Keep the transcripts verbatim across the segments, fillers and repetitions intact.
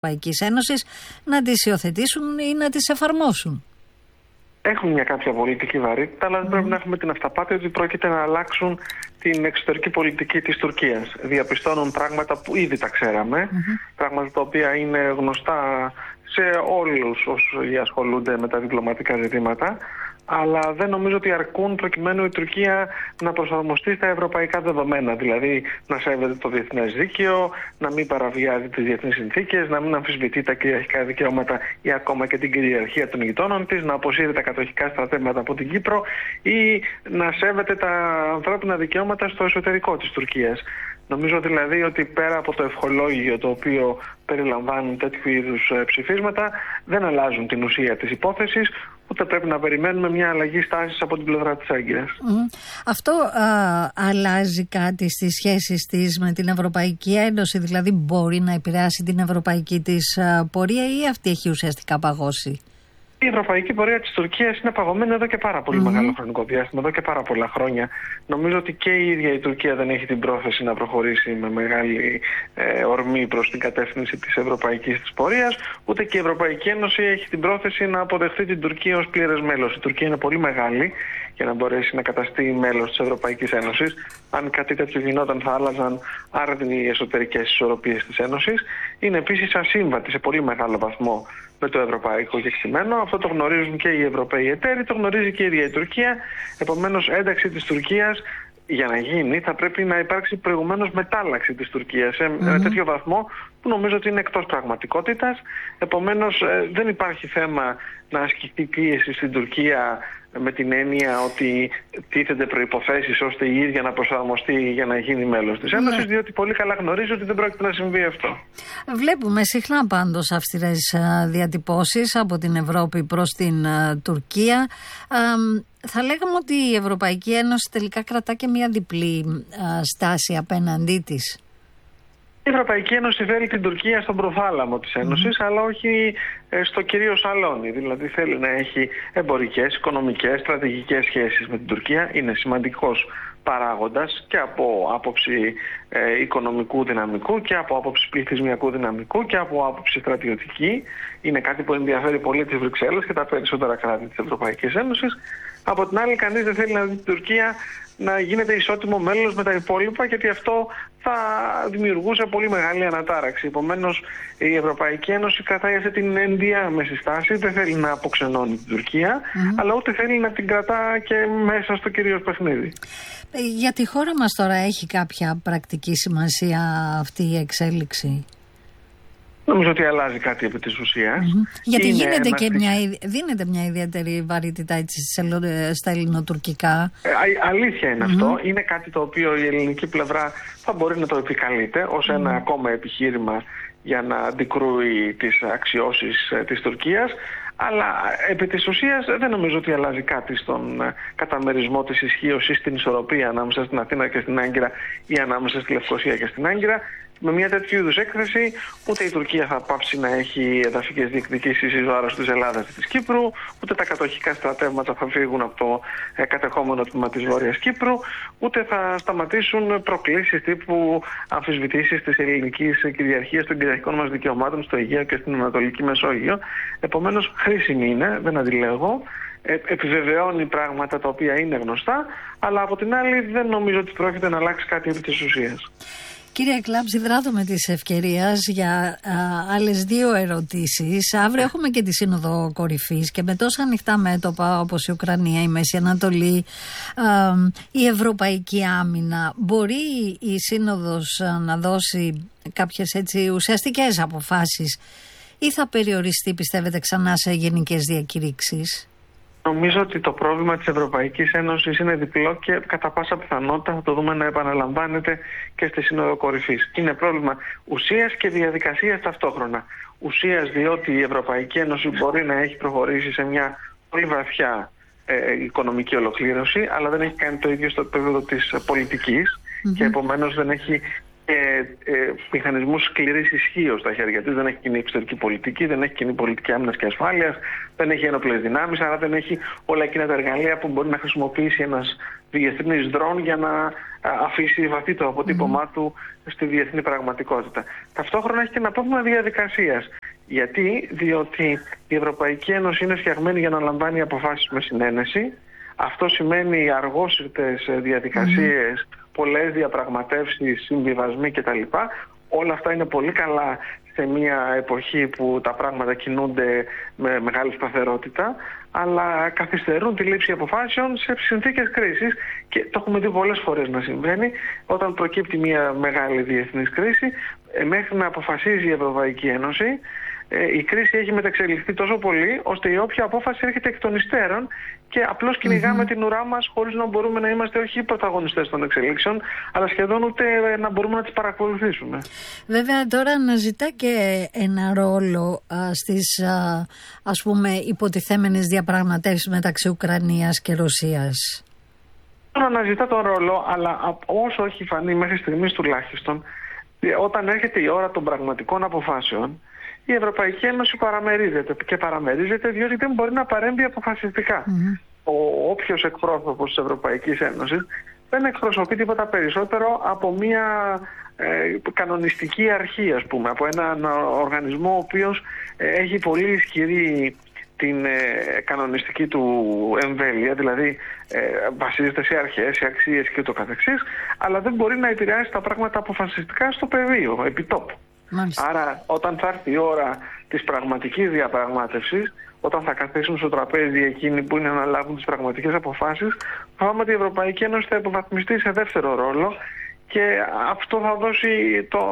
Ευρωπαϊκής Ένωσης να τις υιοθετήσουν ή να τις εφαρμόσουν. Έχουν μια κάποια πολιτική βαρύτητα, αλλά δεν mm. πρέπει να έχουμε την αυταπάτη ότι πρόκειται να αλλάξουν την εξωτερική πολιτική της Τουρκίας. Διαπιστώνουν πράγματα που ήδη τα ξέραμε, mm-hmm. πράγματα τα οποία είναι γνωστά σε όλους όσοι ασχολούνται με τα διπλωματικά ζητήματα, αλλά δεν νομίζω ότι αρκούν προκειμένου η Τουρκία να προσαρμοστεί στα ευρωπαϊκά δεδομένα. Δηλαδή να σέβεται το διεθνές δίκαιο, να μην παραβιάζει τις διεθνείς συνθήκες, να μην αμφισβητεί τα κυριαρχικά δικαιώματα ή ακόμα και την κυριαρχία των γειτόνων της, να αποσύρει τα κατοχικά στρατεύματα από την Κύπρο ή να σέβεται τα ανθρώπινα δικαιώματα στο εσωτερικό της Τουρκίας. Νομίζω δηλαδή ότι πέρα από το ευχολόγιο το οποίο περιλαμβάνουν τέτοιου είδους ψηφίσματα δεν αλλάζουν την ουσία της υπόθεσης, ούτε πρέπει να περιμένουμε μια αλλαγή στάσης από την πλευρά της Άγκυρας. Mm. Αυτό α, αλλάζει κάτι στις σχέσεις της με την Ευρωπαϊκή Ένωση, δηλαδή μπορεί να επηρεάσει την ευρωπαϊκή της α, πορεία ή αυτή έχει ουσιαστικά παγώσει? Η ευρωπαϊκή πορεία της Τουρκίας είναι παγωμένη εδώ και πάρα πολύ mm-hmm. μεγάλο χρονικό διάστημα, εδώ και πάρα πολλά χρόνια. Νομίζω ότι και η ίδια η Τουρκία δεν έχει την πρόθεση να προχωρήσει με μεγάλη ε, ορμή προς την κατεύθυνση της ευρωπαϊκής της πορείας, ούτε και η Ευρωπαϊκή Ένωση έχει την πρόθεση να αποδεχθεί την Τουρκία ως πλήρες μέλος. Η Τουρκία είναι πολύ μεγάλη για να μπορέσει να καταστεί μέλος της Ευρωπαϊκής Ένωσης. Αν κάτι τέτοιο γινόταν, θα άλλαζαν άρδινοι οι εσωτερικές ισορροπίες της Ένωσης. Είναι επίσης ασύμβατη σε πολύ μεγάλο βαθμό με το ευρωπαϊκό κεκτημένο. Αυτό το γνωρίζουν και οι Ευρωπαίοι εταίροι, το γνωρίζει και η ίδια η Τουρκία. Επομένως, ένταξη της Τουρκίας για να γίνει θα πρέπει να υπάρξει προηγουμένως μετάλλαξη της Τουρκίας σε mm-hmm. ένα τέτοιο βαθμό που νομίζω ότι είναι εκτός πραγματικότητας. Επομένως, δεν υπάρχει θέμα να ασκηθεί πίεση στην Τουρκία με την έννοια ότι τίθενται προϋποθέσεις ώστε η ίδια να προσαρμοστεί για να γίνει μέλος της Ένωσης, ναι. διότι πολύ καλά γνωρίζει ότι δεν πρόκειται να συμβεί αυτό. Βλέπουμε συχνά πάντως αυστηρές διατυπώσεις από την Ευρώπη προς την Τουρκία. Θα λέγαμε ότι η Ευρωπαϊκή Ένωση τελικά κρατά και μια διπλή στάση απέναντί της. Η Ευρωπαϊκή Ένωση θέλει την Τουρκία στον προθάλαμο της Ένωσης, mm. αλλά όχι στο κυρίω σαλόνι. Δηλαδή θέλει να έχει εμπορικές, οικονομικές, στρατηγικές σχέσεις με την Τουρκία. Είναι σημαντικός παράγοντας και από άποψη ε, οικονομικού δυναμικού και από άποψη πληθυσμιακού δυναμικού και από άποψη στρατιωτική. Είναι κάτι που ενδιαφέρει πολύ τις Βρυξέλλες και τα περισσότερα κράτη της Ευρωπαϊκής Ένωσης. Από την άλλη, κανείς δεν θέλει να δει την Τουρκία να γίνεται ισότιμο μέλος με τα υπόλοιπα, γιατί αυτό θα δημιουργούσε πολύ μεγάλη ανατάραξη. Επομένως, η Ευρωπαϊκή Ένωση κρατάει αυτή την ενδιάμεση στάση, δεν θέλει να αποξενώνει την Τουρκία, mm-hmm. αλλά ούτε θέλει να την κρατά και μέσα στο κυρίως παιχνίδι. Για τη χώρα μας τώρα έχει κάποια πρακτική σημασία αυτή η εξέλιξη? Νομίζω ότι αλλάζει κάτι επί της ουσίας. Mm-hmm. Γιατί γίνεται και μια, δίνεται μια ιδιαίτερη βαρύτητα έτσι στα ελληνοτουρκικά. Ε, α, αλήθεια είναι mm-hmm. αυτό. Είναι κάτι το οποίο η ελληνική πλευρά θα μπορεί να το επικαλείται ως mm-hmm. ένα ακόμα επιχείρημα για να αντικρούει τις αξιώσεις ε, της Τουρκίας. Αλλά επί της ουσίας δεν νομίζω ότι αλλάζει κάτι στον καταμερισμό της ισχύως ή στην ισορροπία ανάμεσα στην Αθήνα και στην Άγκυρα ή ανάμεσα στη Λευκοσία και στην Άγκυρα. Με μια τέτοιου είδους έκθεση, ούτε η Τουρκία θα πάψει να έχει εδαφικές διεκδικήσεις εις βάρος της Ελλάδας και της Κύπρου, ούτε τα κατοχικά στρατεύματα θα φύγουν από το ε, κατεχόμενο τμήμα της Βόρειας Κύπρου, ούτε θα σταματήσουν προκλήσεις τύπου αμφισβητήσεις της ελληνικής κυριαρχίας των κυριαρχικών μας δικαιωμάτων στο Αιγαίο και στην Ανατολική Μεσόγειο. Επομένως, χρήσιμη είναι, δεν αντιλέγω. Ε, επιβεβαιώνει πράγματα τα οποία είναι γνωστά, αλλά από την άλλη δεν νομίζω ότι πρόκειται να αλλάξει κάτι επί της ουσίας. Κύριε Κλάμπση, δράτω με της ευκαιρίας για α, άλλες δύο ερωτήσεις. Αύριο έχουμε και τη Σύνοδο Κορυφής και με τόσα ανοιχτά μέτωπα όπως η Ουκρανία, η Μέση Ανατολή, α, η Ευρωπαϊκή Άμυνα, μπορεί η Σύνοδος να δώσει κάποιες έτσι ουσιαστικές αποφάσεις ή θα περιοριστεί, πιστεύετε, ξανά σε γενικές διακηρύξεις? Νομίζω ότι το πρόβλημα της Ευρωπαϊκής Ένωσης είναι διπλό και κατά πάσα πιθανότητα θα το δούμε να επαναλαμβάνεται και στη Σύνοδο Κορυφής. Είναι πρόβλημα ουσίας και διαδικασίας ταυτόχρονα. Ουσίας διότι η Ευρωπαϊκή Ένωση μπορεί να έχει προχωρήσει σε μια πολύ βαθιά ε, οικονομική ολοκλήρωση, αλλά δεν έχει κάνει το ίδιο στο επίπεδο της πολιτικής mm-hmm. και επομένως δεν έχει και ε, μηχανισμούς σκληρής ισχύως στα χέρια της. Δεν έχει κοινή εξωτερική πολιτική, δεν έχει κοινή πολιτική άμυνας και ασφάλειας, δεν έχει ένοπλες δυνάμεις, άρα δεν έχει όλα εκείνα τα εργαλεία που μπορεί να χρησιμοποιήσει ένας διεθνής δρόν για να αφήσει βαθύ το αποτύπωμά mm. του στη διεθνή πραγματικότητα. Ταυτόχρονα έχει και ένα πρόβλημα διαδικασίας. Γιατί, διότι η Ευρωπαϊκή Ένωση είναι φτιαγμένη για να λαμβάνει αποφάσεις με συνένεση. Αυτό σημαίνει αργόσυρτες διαδικασίες, mm. πολλές διαπραγματεύσεις, συμβιβασμοί κτλ. Όλα αυτά είναι πολύ καλά σε μια εποχή που τα πράγματα κινούνται με μεγάλη σταθερότητα, αλλά καθυστερούν τη λήψη αποφάσεων σε συνθήκες κρίσης και το έχουμε δει πολλές φορές να συμβαίνει. Όταν προκύπτει μια μεγάλη διεθνής κρίση, μέχρι να αποφασίζει η Ευρωπαϊκή Ένωση, η κρίση έχει μεταξελιχθεί τόσο πολύ, ώστε η όποια απόφαση έρχεται εκ των υστέρων και απλώς κυνηγάμε mm-hmm. την ουρά μας χωρίς να μπορούμε να είμαστε όχι πρωταγωνιστές των εξελίξεων, αλλά σχεδόν ούτε να μπορούμε να τις παρακολουθήσουμε. Βέβαια τώρα αναζητά και ένα ρόλο α, στις α, ας πούμε υποτιθέμενες διαπραγματεύσεις μεταξύ Ουκρανίας και Ρωσίας. Αναζητά τον ρόλο, αλλά όσο έχει φανεί μέχρι στιγμής τουλάχιστον, όταν έρχεται η ώρα των πραγματικών αποφάσεων, η Ευρωπαϊκή Ένωση παραμερίζεται και παραμερίζεται διότι δεν μπορεί να παρέμβει αποφασιστικά. Mm-hmm. Ο όποιος εκπρόσωπος της Ευρωπαϊκής Ένωσης δεν εκπροσωπεί τίποτα περισσότερο από μια ε, κανονιστική αρχή, ας πούμε, από έναν οργανισμό ο οποίος ε, έχει πολύ ισχυρή την ε, κανονιστική του εμβέλεια, δηλαδή ε, βασίζεται σε αρχές, σε αξίες και το καθεξής, αλλά δεν μπορεί να επηρεάσει τα πράγματα αποφασιστικά στο πεδίο, επί τόπου. Μάλιστα. Άρα όταν θα έρθει η ώρα της πραγματικής διαπραγμάτευσης, όταν θα καθίσουν στο τραπέζι εκείνοι που είναι να λάβουν τις πραγματικές αποφάσεις, φοβάμαι ότι η Ευρωπαϊκή Ένωση θα υποβαθμιστεί σε δεύτερο ρόλο και αυτό θα δώσει το,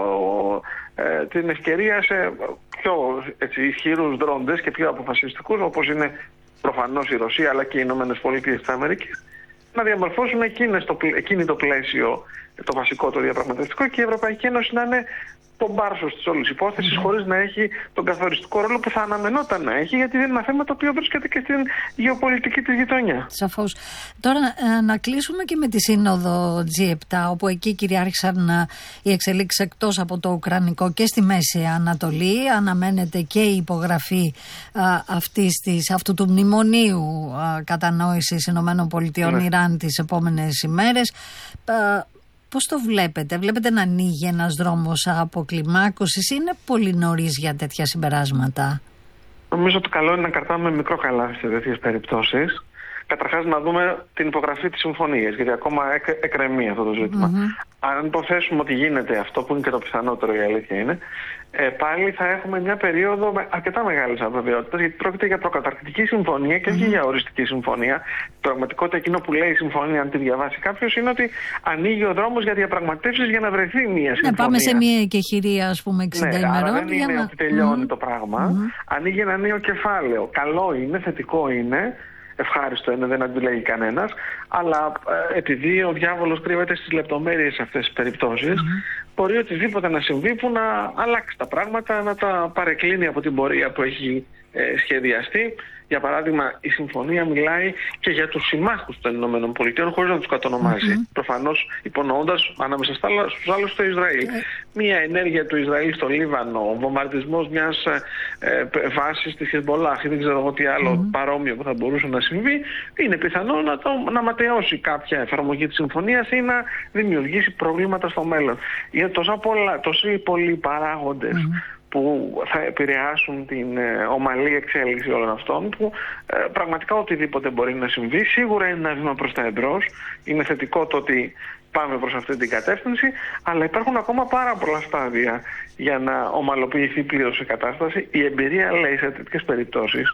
ε, την ευκαιρία σε πιο έτσι, ισχυρούς δρόντες και πιο αποφασιστικούς, όπως είναι προφανώς η Ρωσία αλλά και οι Ηνωμένες Πολιτείες της Αμερικής, να διαμορφώσουν εκείνες το, εκείνη το πλαίσιο, το βασικό, το διαπραγματευτικό, και η Ευρωπαϊκή Ένωση να είναι τον μπάρσος της όλης υπόθεσης, mm. χωρίς να έχει τον καθοριστικό ρόλο που θα αναμενόταν να έχει, γιατί δεν είναι ένα θέμα το οποίο βρίσκεται και στην γεωπολιτική της γειτονιά. Σαφώς. Τώρα να κλείσουμε και με τη σύνοδο τζι επτά, όπου εκεί κυριάρχησαν οι εξελίξεις εκτός από το Ουκρανικό και στη Μέση Ανατολή. Αναμένεται και η υπογραφή α, αυτής της, αυτού του μνημονίου α, κατανόησης Ηνωμένων Πολιτειών ναι. Ιράν τις επόμενες ημέρες. Α, Πώς το βλέπετε, βλέπετε να ανοίγει ένας δρόμος αποκλιμάκωσης ή είναι πολύ νωρίς για τέτοια συμπεράσματα? Νομίζω ότι καλό είναι να κρατάμε μικρό καλάθι σε τέτοιες περιπτώσεις. Καταρχάς να δούμε την υπογραφή της συμφωνίας, γιατί ακόμα εκ, εκκρεμεί αυτό το ζήτημα. Mm-hmm. Αν υποθέσουμε ότι γίνεται αυτό, που είναι και το πιθανότερο, η αλήθεια είναι, ε, πάλι θα έχουμε μια περίοδο με αρκετά μεγάλης αβεβαιότητας, γιατί πρόκειται για προκαταρκτική συμφωνία και όχι mm-hmm. για οριστική συμφωνία. Η πραγματικότητα, εκείνο που λέει η συμφωνία, αν τη διαβάσει κάποιος, είναι ότι ανοίγει ο δρόμος για διαπραγματεύσεις για να βρεθεί μια συμφωνία. Να πάμε σε μια εκεχηρία, ας πούμε, εξήντα ναι, ημερών. Άρα δεν είναι να... ότι τελειώνει mm-hmm. το πράγμα. Mm-hmm. Ανοίγει ένα νέο κεφάλαιο. Καλό είναι, θετικό είναι. Ευχάριστο είναι, δεν αντιλέγει κανένας, αλλά ε, επειδή ο διάβολος κρύβεται στις λεπτομέρειες σε αυτές τις περιπτώσεις, mm-hmm. μπορεί οτιδήποτε να συμβεί που να αλλάξει τα πράγματα, να τα παρεκκλίνει από την πορεία που έχει ε, σχεδιαστεί. Για παράδειγμα, η συμφωνία μιλάει και για τους συμμάχους των Ηνωμένων Πολιτειών χωρίς να τους κατονομάζει. Mm-hmm. Προφανώς υπονοώντας ανάμεσα στους άλλους το Ισραήλ. Mm-hmm. Μία ενέργεια του Ισραήλ στο Λίβανο, ο βομβαρδισμός μιας ε, βάσης της Χεσμολάχ ή δεν ξέρω εγώ τι άλλο mm-hmm. παρόμοιο που θα μπορούσε να συμβεί, είναι πιθανό να, το, να ματαιώσει κάποια εφαρμογή της συμφωνίας ή να δημιουργήσει προβλήματα στο μέλλον. Είναι τόσα πολλά, τόσοι πολλοί παράγοντες mm-hmm. που θα επηρεάσουν την ε, ομαλή εξέλιξη όλων αυτών, που ε, πραγματικά οτιδήποτε μπορεί να συμβεί. Σίγουρα είναι ένα βήμα προς τα εμπρός. Είναι θετικό το ότι πάμε προς αυτή την κατεύθυνση, αλλά υπάρχουν ακόμα πάρα πολλά στάδια για να ομαλοποιηθεί πλήρως η κατάσταση. Η εμπειρία λέει σε τέτοιες περιπτώσεις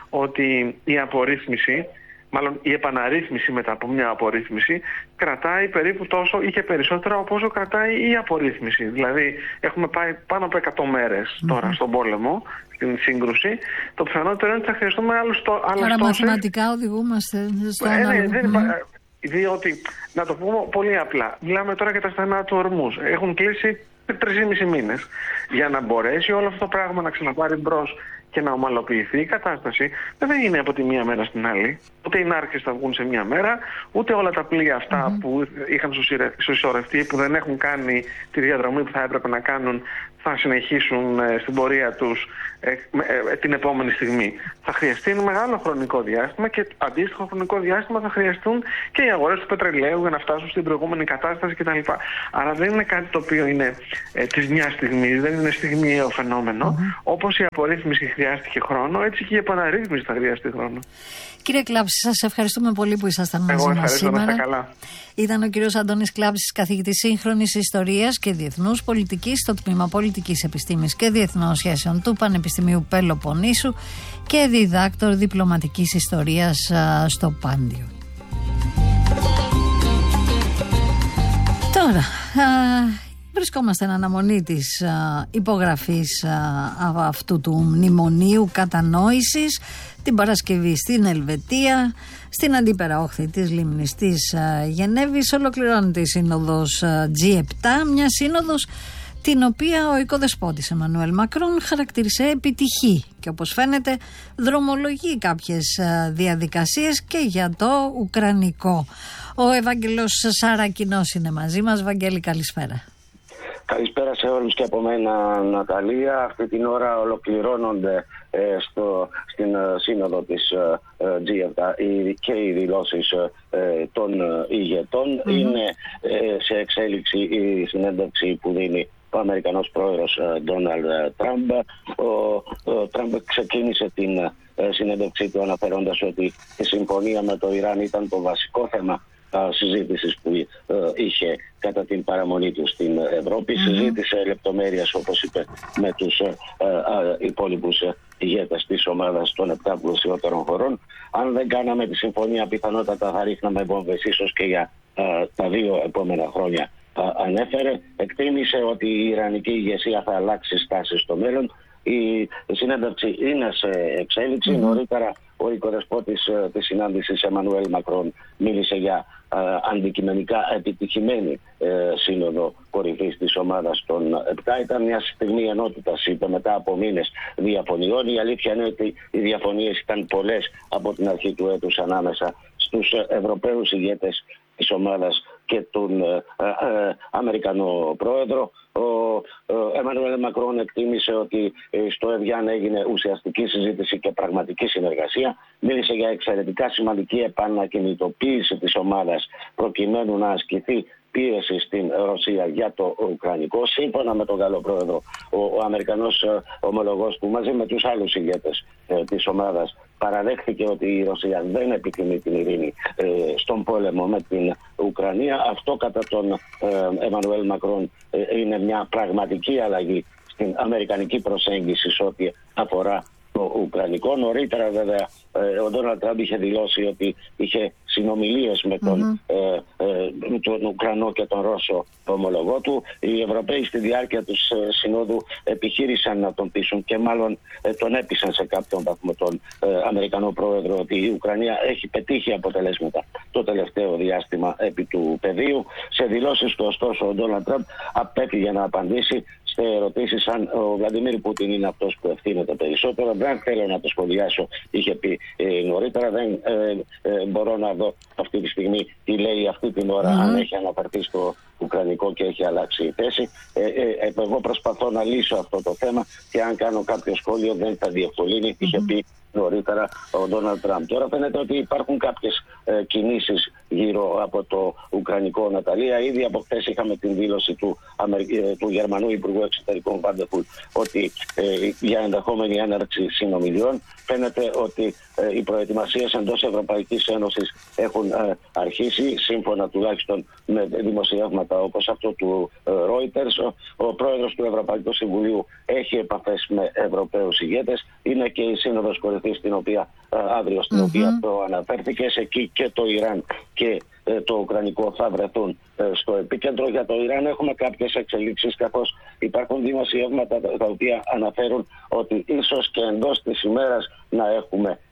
ότι η απορρίθμιση, μάλλον η επαναρρύθμιση μετά από μια απορρίθμιση, κρατάει περίπου τόσο ή και περισσότερα από όσο κρατάει η απορρίθμιση. Δηλαδή έχουμε πάει πάνω από εκατό μέρες mm-hmm. τώρα στον πόλεμο, στην σύγκρουση. Το πιθανότερο είναι ότι θα χρειαστούμε άλλους τόσες. Τώρα μαθηματικά οδηγούμαστε στο ε, ναι, δεν mm-hmm. Διότι, να το πούμε πολύ απλά, μιλάμε τώρα για τα στενά του Ορμούς. Έχουν κλείσει τρεις και μισό μήνες. Για να μπορέσει όλο αυτό το πράγμα να ξαναπάρει μπρος και να ομαλοποιηθεί η κατάσταση, δεν θα γίνει από τη μία μέρα στην άλλη. Ούτε οι νάρκες θα βγουν σε μία μέρα, ούτε όλα τα πλοία αυτά mm-hmm. που είχαν συσσωρευτεί, που δεν έχουν κάνει τη διαδρομή που θα έπρεπε να κάνουν, θα συνεχίσουν ε, στην πορεία τους ε, ε, την επόμενη στιγμή. Θα χρειαστεί ένα μεγάλο χρονικό διάστημα και αντίστοιχο χρονικό διάστημα θα χρειαστούν και οι αγορές του πετρελαίου για να φτάσουν στην προηγούμενη κατάσταση κτλ. Άρα δεν είναι κάτι το οποίο είναι ε, της μιας στιγμής, δεν είναι στιγμιαίο φαινόμενο. Mm-hmm. Όπως η απορρίθμιση χρειάστηκε χρόνο, έτσι και η επαναρρύθμιση θα χρειαστεί χρόνο. Κύριε Κλάψη, σας ευχαριστούμε πολύ που ήσασταν μαζί μας σήμερα. Καλά. Ήταν ο κύριος Αντώνης Κλάψης, καθηγητής σύγχρονης ιστορίας και διεθνούς πολιτικής στο Τμήμα Πολιτικής Επιστήμης και Διεθνών Σχέσεων του Πανεπιστημίου Πελοποννήσου και διδάκτορ διπλωματικής ιστορίας α, στο Πάντιο. Τώρα, α, βρισκόμαστε εν αναμονή της α, υπογραφής α, αυτού του μνημονίου κατανόησης την Παρασκευή στην Ελβετία, στην αντίπερα όχθη της λίμνης της α, Γενέβης. Ολοκληρώνεται η σύνοδος α, τζι επτά, μια σύνοδος την οποία ο οικοδεσπότης Εμμανουέλ Μακρόν χαρακτήρισε επιτυχή και όπως φαίνεται δρομολογεί κάποιες α, διαδικασίες και για το Ουκρανικό. Ο Ευάγγελος Σαρακινός είναι μαζί μας. Βαγγέλη, καλησπέρα. Καλησπέρα σε όλους και από μένα, Ναταλία. Αυτή την ώρα ολοκληρώνονται ε, στο, στην ε, σύνοδο της ε, τζι επτά και οι δηλώσεις ε, των ε, ηγετών. Mm-hmm. Είναι ε, σε εξέλιξη η συνέντευξη που δίνει ο Αμερικανός πρόεδρος Ντόναλντ Τραμπ. Ο Τραμπ ξεκίνησε την ε, συνέντευξή του αναφέροντας ότι η συμφωνία με το Ιράν ήταν το βασικό θέμα συζήτησης που ε, είχε κατά την παραμονή του στην Ευρώπη. Mm-hmm. Συζήτησε λεπτομέρειες, όπως είπε, με τους ε, ε, υπόλοιπους ηγέτες της ομάδας των επτά πλουσιότερων χωρών. Αν δεν κάναμε τη συμφωνία, πιθανότατα θα ρίχναμε βόμβες ίσως και για ε, τα δύο επόμενα χρόνια. Ε, ανέφερε, εκτίμησε ότι η Ιρανική ηγεσία θα αλλάξει στάση στο μέλλον. Η συνέντευξη είναι σε εξέλιξη. Mm-hmm. Νωρίτερα ο οικοδεσπότης ε, της συνάντησης Εμμανουέλ Μακρόν μίλησε για ε, αντικειμενικά επιτυχημένη ε, σύνοδο κορυφής της ομάδας των επτά. Ήταν μια στιγμή ενότητας, είπε, μετά από μήνες διαφωνιών. Η αλήθεια είναι ότι οι διαφωνίες ήταν πολλές από την αρχή του έτους ανάμεσα στους Ευρωπαίους ηγέτες της ομάδας και τον ε, ε, Αμερικανό πρόεδρο. Ο Εμμανουέλ Μακρόν εκτίμησε ότι στο Εβιάν έγινε ουσιαστική συζήτηση και πραγματική συνεργασία. Μίλησε για εξαιρετικά σημαντική επανακινητοποίηση της ομάδας προκειμένου να ασκηθεί πίεση στην Ρωσία για το Ουκρανικό. Σύμφωνα με τον Γάλλο πρόεδρο, ο, ο Αμερικανός ομολογός του μαζί με τους άλλους ηγέτες ε, της ομάδας παραδέχθηκε ότι η Ρωσία δεν επιθυμεί την ειρήνη ε, στον πόλεμο με την Ουκρανία. Αυτό κατά τον Εμμανουέλ Μακρόν ε, είναι μια πραγματική αλλαγή στην αμερικανική προσέγγιση σε ό,τι αφορά το Ουκρανικό. Νωρίτερα βέβαια ο Ντόναλντ Τραμπ είχε δηλώσει ότι είχε συνομιλίες με τον, mm-hmm. ε, ε, τον Ουκρανό και τον Ρώσο ομολογό του. Οι Ευρωπαίοι στη διάρκεια του ε, συνόδου επιχείρησαν να τον πείσουν και μάλλον ε, τον έπεισαν σε κάποιον βαθμό τον ε, Αμερικανό πρόεδρο ότι η Ουκρανία έχει πετύχει αποτελέσματα το τελευταίο διάστημα επί του πεδίου. Σε δηλώσεις του ωστόσο ο Ντόναλντ Τραμπ απέφυγε να απαντήσει σε ερωτήσεις αν ο Βλαντιμίρ Πούτιν είναι αυτός που ευθύνεται περισσότερο. Δεν θέλω να το σχολιάσω, είχε πει ε, νωρίτερα. Δεν ε, ε, μπορώ να δω αυτή τη στιγμή τι λέει αυτή την ώρα, mm-hmm. αν έχει αναφερθεί στο Ουκρανικό και έχει αλλάξει η θέση. Ε, ε, εγώ προσπαθώ να λύσω αυτό το θέμα και αν κάνω κάποιο σχόλιο δεν θα διευκολύνει. Mm-hmm. Είχε πει νωρίτερα ο Ντόναλντ Τραμπ. Τώρα φαίνεται ότι υπάρχουν κάποιες ε, κινήσεις γύρω από το Ουκρανικό, Ναταλία. Ήδη από χθες είχαμε την δήλωση του, Αμερι... του Γερμανού Υπουργού Εξωτερικών Βάντεφουλ ότι ε, για ενδεχόμενη έναρξη συνομιλιών. Φαίνεται ότι ε, οι προετοιμασίες εντός Ευρωπαϊκής Ένωσης έχουν ε, αρχίσει, σύμφωνα τουλάχιστον με δημοσιεύματα όπως αυτό του ε, Reuters. Ο, ο πρόεδρος του Ευρωπαϊκού Συμβουλίου έχει επαφές με Ευρωπαίους ηγέτες. Είναι και η Σύνοδος Κορυφής στην οποία, ε, αύριο στην mm-hmm. οποία προαναφέρθηκε. Εκεί και το Ιράν και ε, το Ουκρανικό θα βρεθούν ε, στο επίκεντρο. Για το Ιράν έχουμε κάποιες εξελίξεις, καθώς υπάρχουν δημοσιεύματα τα οποία αναφέρουν ότι ίσως και εντός της ημέρας να έχουμε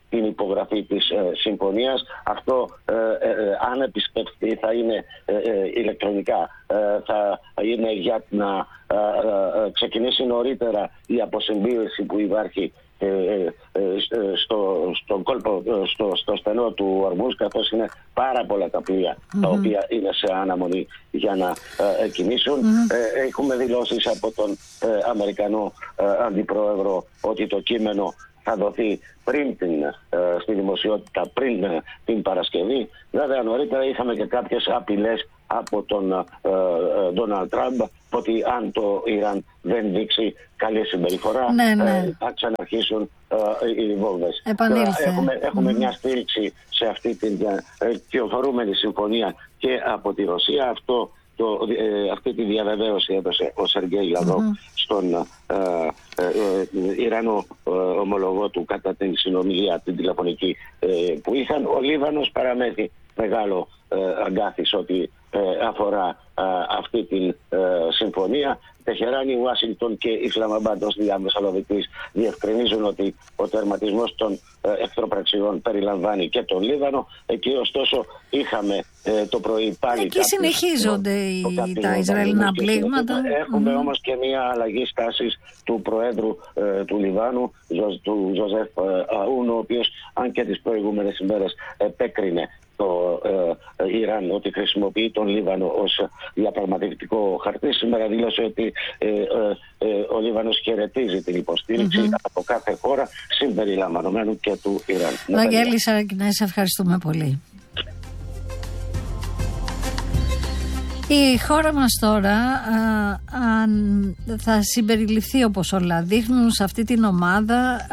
την υπογραφή της ε, συμφωνίας. Αυτό ε, ε, αν επισκεφτεί θα είναι ε, ε, ηλεκτρονικά, ε, θα είναι για να ε, ε, ξεκινήσει νωρίτερα η αποσυμπίεση που υπάρχει ε, ε, στο, στον κόλπο, στο, στο στενό του Ορμούζ, καθώς είναι πάρα πολλά τα πλοία mm-hmm. τα οποία είναι σε αναμονή για να ε, κινήσουν. Mm-hmm. Ε, έχουμε δηλώσεις από τον ε, Αμερικανό ε, Αντιπρόεδρο ότι το κείμενο θα δοθεί πριν την, ε, στη δημοσιότητα, πριν ε, την Παρασκευή. Βέβαια νωρίτερα είχαμε και κάποιες απειλές από τον Ντόναλντ Τραμπ ότι αν το Ιράν δεν δείξει καλή συμπεριφορά, ναι, ναι. Ε, θα ξαναρχίσουν ε, οι βόμβες. Έχουμε, έχουμε mm. μια στήριξη σε αυτή την ε, κυοφορούμενη συμφωνία και από τη Ρωσία. Αυτό Το, ε, αυτή τη διαβεβαίωση έδωσε ο Σεργέη Λαυρόβ mm-hmm. στον ε, ε, ε, Ιρανό ε, ομολογό του κατά την συνομιλία την τηλεφωνική ε, που είχαν. Ο Λίβανος παραμένει μεγάλο ε, αγκάθις ότι ε, αφορά ε, αυτή την ε, συμφωνία. Τεχεράνη, Ουάσιγκτον και Ισλαμαμπάντ ως διαμεσολαβητής διευκρινίζουν ότι ο τερματισμός των ε, εχθροπραξιών περιλαμβάνει και τον Λίβανο. Εκεί ωστόσο είχαμε ε, το πρωί πάλι... Εκεί συνεχίζονται οι, τα Ισραηλινά πλήγματα. Έχουμε mm-hmm. όμως και μια αλλαγή στάσης του Προέδρου ε, του Λιβάνου, του Ζωζέφ ε, Αούν, ο οποίος αν και τις προηγούμενες ημέρες επέκρινε το ε, Ιράν ότι χρησιμοποιεί τον Λίβανο ως διαπραγματευτικό χαρτί. Σήμερα δήλωσε ότι ε, ε, ε, ο Λίβανος χαιρετίζει την υποστήριξη mm-hmm. από κάθε χώρα συμπεριλαμβανομένου και του Ιράν. Βαγγέλη Σαρακινέ, σε ευχαριστούμε πολύ. Η χώρα μας τώρα α, αν θα συμπεριληφθεί όπως όλα δείχνουν σε αυτή την ομάδα α,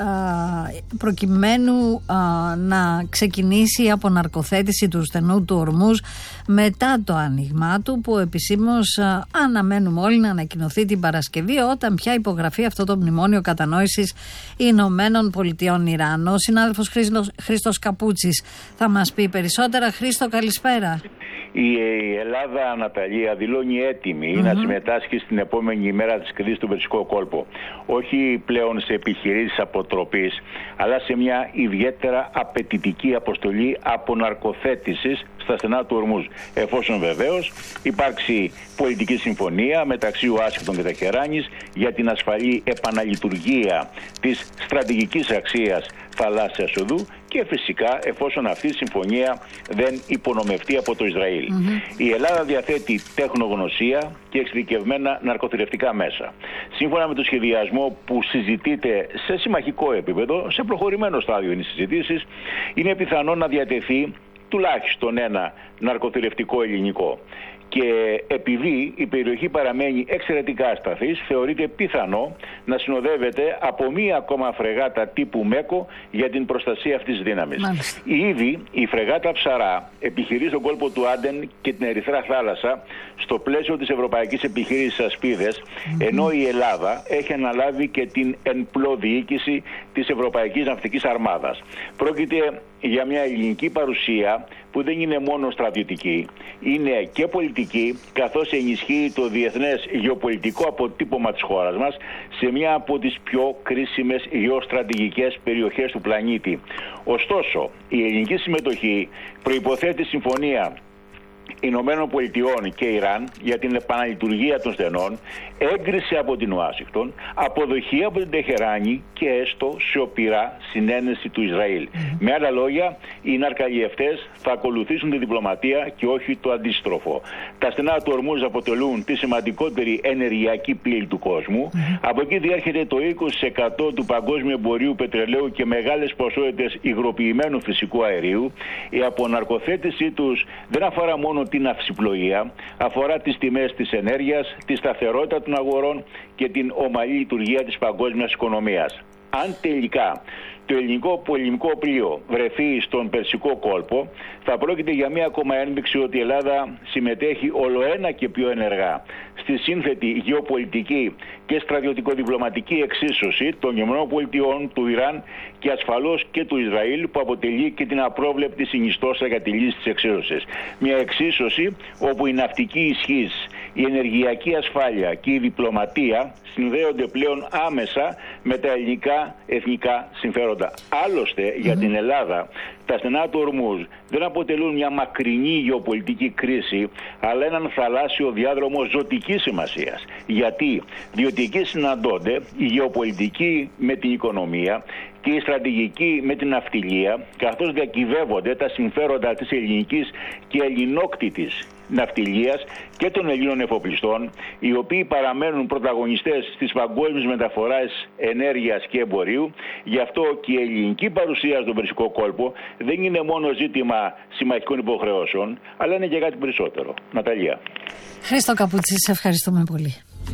προκειμένου α, να ξεκινήσει η αποναρκοθέτηση του στενού του Ορμούζ μετά το άνοιγμά του, που επισήμως α, αναμένουμε όλοι να ανακοινωθεί την Παρασκευή όταν πια υπογραφεί αυτό το μνημόνιο κατανόησης Ηνωμένων Πολιτειών Ιράν. Ο συνάδελφος Χρήστος, Χρήστος Καπούτσης θα μας πει περισσότερα. Χρήστο, καλησπέρα. Η Ελλάδα, Αναταλία, δηλώνει έτοιμη mm-hmm. να συμμετάσχει στην επόμενη ημέρα της κρίσης του Περσικό κόλπο. Όχι πλέον σε επιχειρήσεις αποτροπής, αλλά σε μια ιδιαίτερα απαιτητική αποστολή αποναρκοθέτησης στα στενά του Ορμούζ. Εφόσον βεβαίως υπάρξει πολιτική συμφωνία μεταξύ Ουάσιγκτον και Τεχεράνης για την ασφαλή επαναλειτουργία της στρατηγικής αξίας θαλάσσιας οδού και φυσικά εφόσον αυτή η συμφωνία δεν υπονομευτεί από το Ισραήλ. Mm-hmm. Η Ελλάδα διαθέτει τεχνογνωσία και εξειδικευμένα ναρκοθηρευτικά μέσα. Σύμφωνα με το σχεδιασμό που συζητείται σε συμμαχικό επίπεδο, σε προχωρημένο στάδιο είναι οι συζητήσεις, είναι πιθανό να διατεθεί τουλάχιστον ένα ναρκοθηρευτικό ελληνικό. Και επειδή η περιοχή παραμένει εξαιρετικά ασταθής, θεωρείται πιθανό να συνοδεύεται από μία ακόμα φρεγάτα τύπου ΜΕΚΟ για την προστασία αυτής της δύναμης. Μάλιστα. Ήδη η φρεγάτα Ψαρά επιχειρεί στον κόλπο του Άντεν και την Ερυθρά Θάλασσα στο πλαίσιο της Ευρωπαϊκής Επιχείρησης Ασπίδες, mm-hmm. ενώ η Ελλάδα έχει αναλάβει και την ενπλό διοίκηση της Ευρωπαϊκής Ναυτικής Αρμάδας. Πρόκειται για μια ελληνική παρουσία που δεν είναι μόνο στρατιωτική, είναι και πολιτική, καθώς ενισχύει το διεθνές γεωπολιτικό αποτύπωμα της χώρας μας σε μια από τις πιο κρίσιμες γεωστρατηγικές περιοχές του πλανήτη. Ωστόσο, η ελληνική συμμετοχή προϋποθέτει συμφωνία Ηνωμένων Πολιτειών και Ιράν για την επαναλειτουργία των στενών, έγκριση από την Ουάσιγκτον, αποδοχή από την Τεχεράνη και έστω σιωπηρά συνένεση του Ισραήλ. Mm-hmm. Με άλλα λόγια, οι ναρκαλιευτές θα ακολουθήσουν τη διπλωματία και όχι το αντίστροφο. Τα στενά του Ορμούζ αποτελούν τη σημαντικότερη ενεργειακή πλήλη του κόσμου. Mm-hmm. Από εκεί διέρχεται το είκοσι τοις εκατό του παγκόσμιου εμπορίου πετρελαίου και μεγάλες ποσότητες υγροποιημένου φυσικού αερίου. Η αποναρκοθέτησή τους δεν αφορά μόνο την ναυσιπλοεία, αφορά τις τιμές της ενέργειας, τη σταθερότητα των αγορών και την ομαλή λειτουργία της παγκόσμιας οικονομίας. Αν τελικά το ελληνικό πολεμικό πλοίο βρεθεί στον Περσικό κόλπο, θα πρόκειται για μία ακόμα ένδειξη ότι η Ελλάδα συμμετέχει ολοένα και πιο ενεργά στη σύνθετη γεωπολιτική και στρατιωτικο-διπλωματική εξίσωση των ΗΠΑ, του Ιράν και ασφαλώς και του Ισραήλ, που αποτελεί και την απρόβλεπτη συνιστόσα για τη λύση της εξίσωσης. Μια εξίσωση όπου η ναυτική ισχύς, Η ενεργειακή ασφάλεια και η διπλωματία συνδέονται πλέον άμεσα με τα ελληνικά εθνικά συμφέροντα. Άλλωστε, mm-hmm. για την Ελλάδα, τα στενά του Ορμούζ δεν αποτελούν μια μακρινή γεωπολιτική κρίση, αλλά έναν θαλάσσιο διάδρομο ζωτικής σημασίας. Γιατί? Διότι εκεί συναντώνται η γεωπολιτική με την οικονομία και η στρατηγική με την ναυτιλία, καθώς διακυβεύονται τα συμφέροντα της ελληνικής και ελληνόκτητης ναυτιλίας και των Ελλήνων εφοπλιστών, οι οποίοι παραμένουν πρωταγωνιστές στις παγκόσμιες μεταφοράς ενέργειας και εμπορίου. Γι' αυτό και η ελληνική παρουσία στον Περσικό κόλπο δεν είναι μόνο ζήτημα συμμαχικών υποχρεώσεων, αλλά είναι και κάτι περισσότερο. Ναταλία. Χρήστο Καπούτσι, σε ευχαριστούμε πολύ.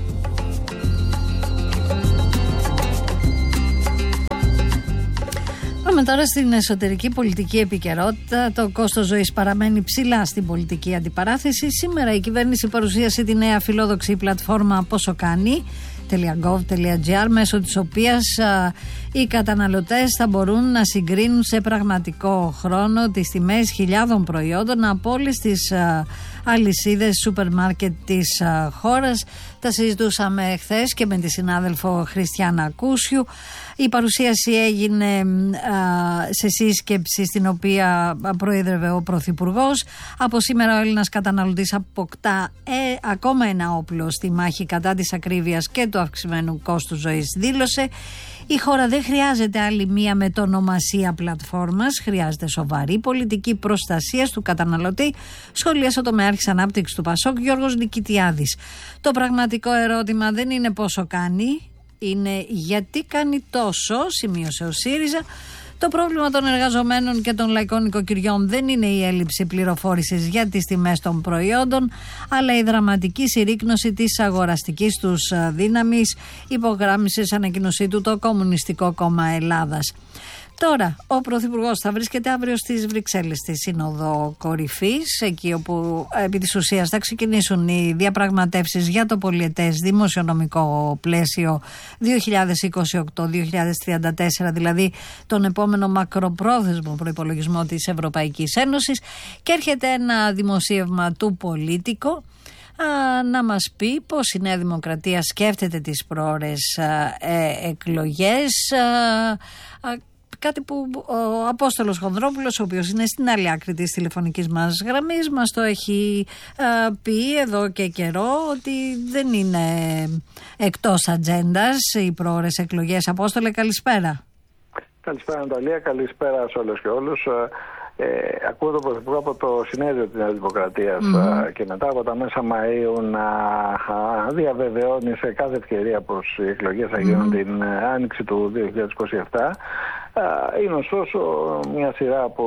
Πάμε τώρα στην εσωτερική πολιτική επικαιρότητα. Το κόστος ζωής παραμένει ψηλά στην πολιτική αντιπαράθεση. Σήμερα η κυβέρνηση παρουσίασε τη νέα φιλόδοξη πλατφόρμα Πόσο Κάνει .gov.gr, μέσω της οποίας α, οι καταναλωτές θα μπορούν να συγκρίνουν σε πραγματικό χρόνο τις τιμές χιλιάδων προϊόντων από όλες τις α, αλυσίδες σούπερ μάρκετ της α, χώρας. Τα συζητούσαμε χθες και με τη συνάδελφο Χριστιάνα Κούσιου. Η παρουσίαση έγινε α, σε σύσκεψη στην οποία προείδρευε ο Πρωθυπουργός. Από σήμερα ο Έλληνας καταναλωτής αποκτά ε, ακόμα ένα όπλο στη μάχη κατά της ακρίβειας και του αυξημένου κόστου ζωής, δήλωσε. Η χώρα δεν χρειάζεται άλλη μία μετονομασία πλατφόρμας, χρειάζεται σοβαρή πολιτική προστασία του καταναλωτή, σχολίασε ο τομεάρχης ανάπτυξης του Πασόκ Γιώργος Νικητιάδης. Το πραγματικό ερώτημα δεν είναι πόσο κάνει, είναι γιατί κάνει τόσο, σημείωσε ο ΣΥΡΙΖΑ. Το πρόβλημα των εργαζομένων και των λαϊκών οικοκυριών δεν είναι η έλλειψη πληροφόρησης για τις τιμές των προϊόντων, αλλά η δραματική συρρίκνωση της αγοραστικής τους δύναμης, υπογράμμισε σε ανακοίνωσή του το Κομμουνιστικό Κόμμα Ελλάδας. Τώρα, ο Πρωθυπουργός θα βρίσκεται αύριο στις Βρυξέλλες στη Σύνοδο Κορυφής, εκεί όπου επί της ουσίας θα ξεκινήσουν οι διαπραγματεύσεις για το πολιετές δημοσιονομικό πλαίσιο δύο χιλιάδες είκοσι οκτώ δύο χιλιάδες τριάντα τέσσερα, δηλαδή τον επόμενο μακροπρόθεσμο προϋπολογισμό της Ευρωπαϊκής Ένωσης, και έρχεται ένα δημοσίευμα του Πολίτικο να μας πει πως η Νέα Δημοκρατία σκέφτεται τις προώρες ε, εκλογές. Α, Κάτι που ο Απόστολος Χονδρόπουλος, ο οποίος είναι στην άλλη άκρη της τηλεφωνικής μας γραμμής, μας το έχει α, πει εδώ και καιρό, ότι δεν είναι εκτός ατζέντας οι προώρες εκλογές. Απόστολε, καλησπέρα. Καλησπέρα Ναταλία, καλησπέρα σε όλες και όλους. Ε, ακούω τον Πρωθυπουργό από το συνέδριο της Νέας Δημοκρατίας mm-hmm. και μετά από τα μέσα Μαΐου να διαβεβαιώνει σε κάθε ευκαιρία πως οι εκλογές θα γίνουν mm-hmm. την άνοιξη του δύο χιλιάδες είκοσι επτά. Είναι ωστόσο μια σειρά από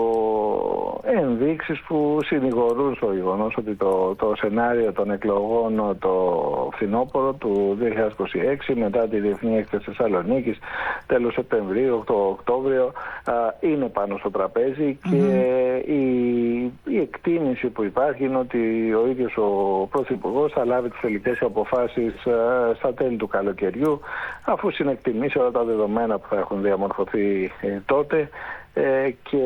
ενδείξεις που συνηγορούν στο γεγονός ότι το, το σενάριο των εκλογών το φθινόπωρο του δύο χιλιάδες είκοσι έξι, μετά τη Διεθνή Έκθεση Θεσσαλονίκης τέλος Σεπτεμβρίου, το Οκτώβριο, είναι πάνω στο τραπέζι και mm-hmm. η, η εκτίμηση που υπάρχει είναι ότι ο ίδιος ο Πρωθυπουργός θα λάβει τις τελικές αποφάσεις στα τέλη του καλοκαιριού, αφού συνεκτιμήσει όλα τα δεδομένα που θα έχουν διαμορφωθεί Ε, τότε ε, και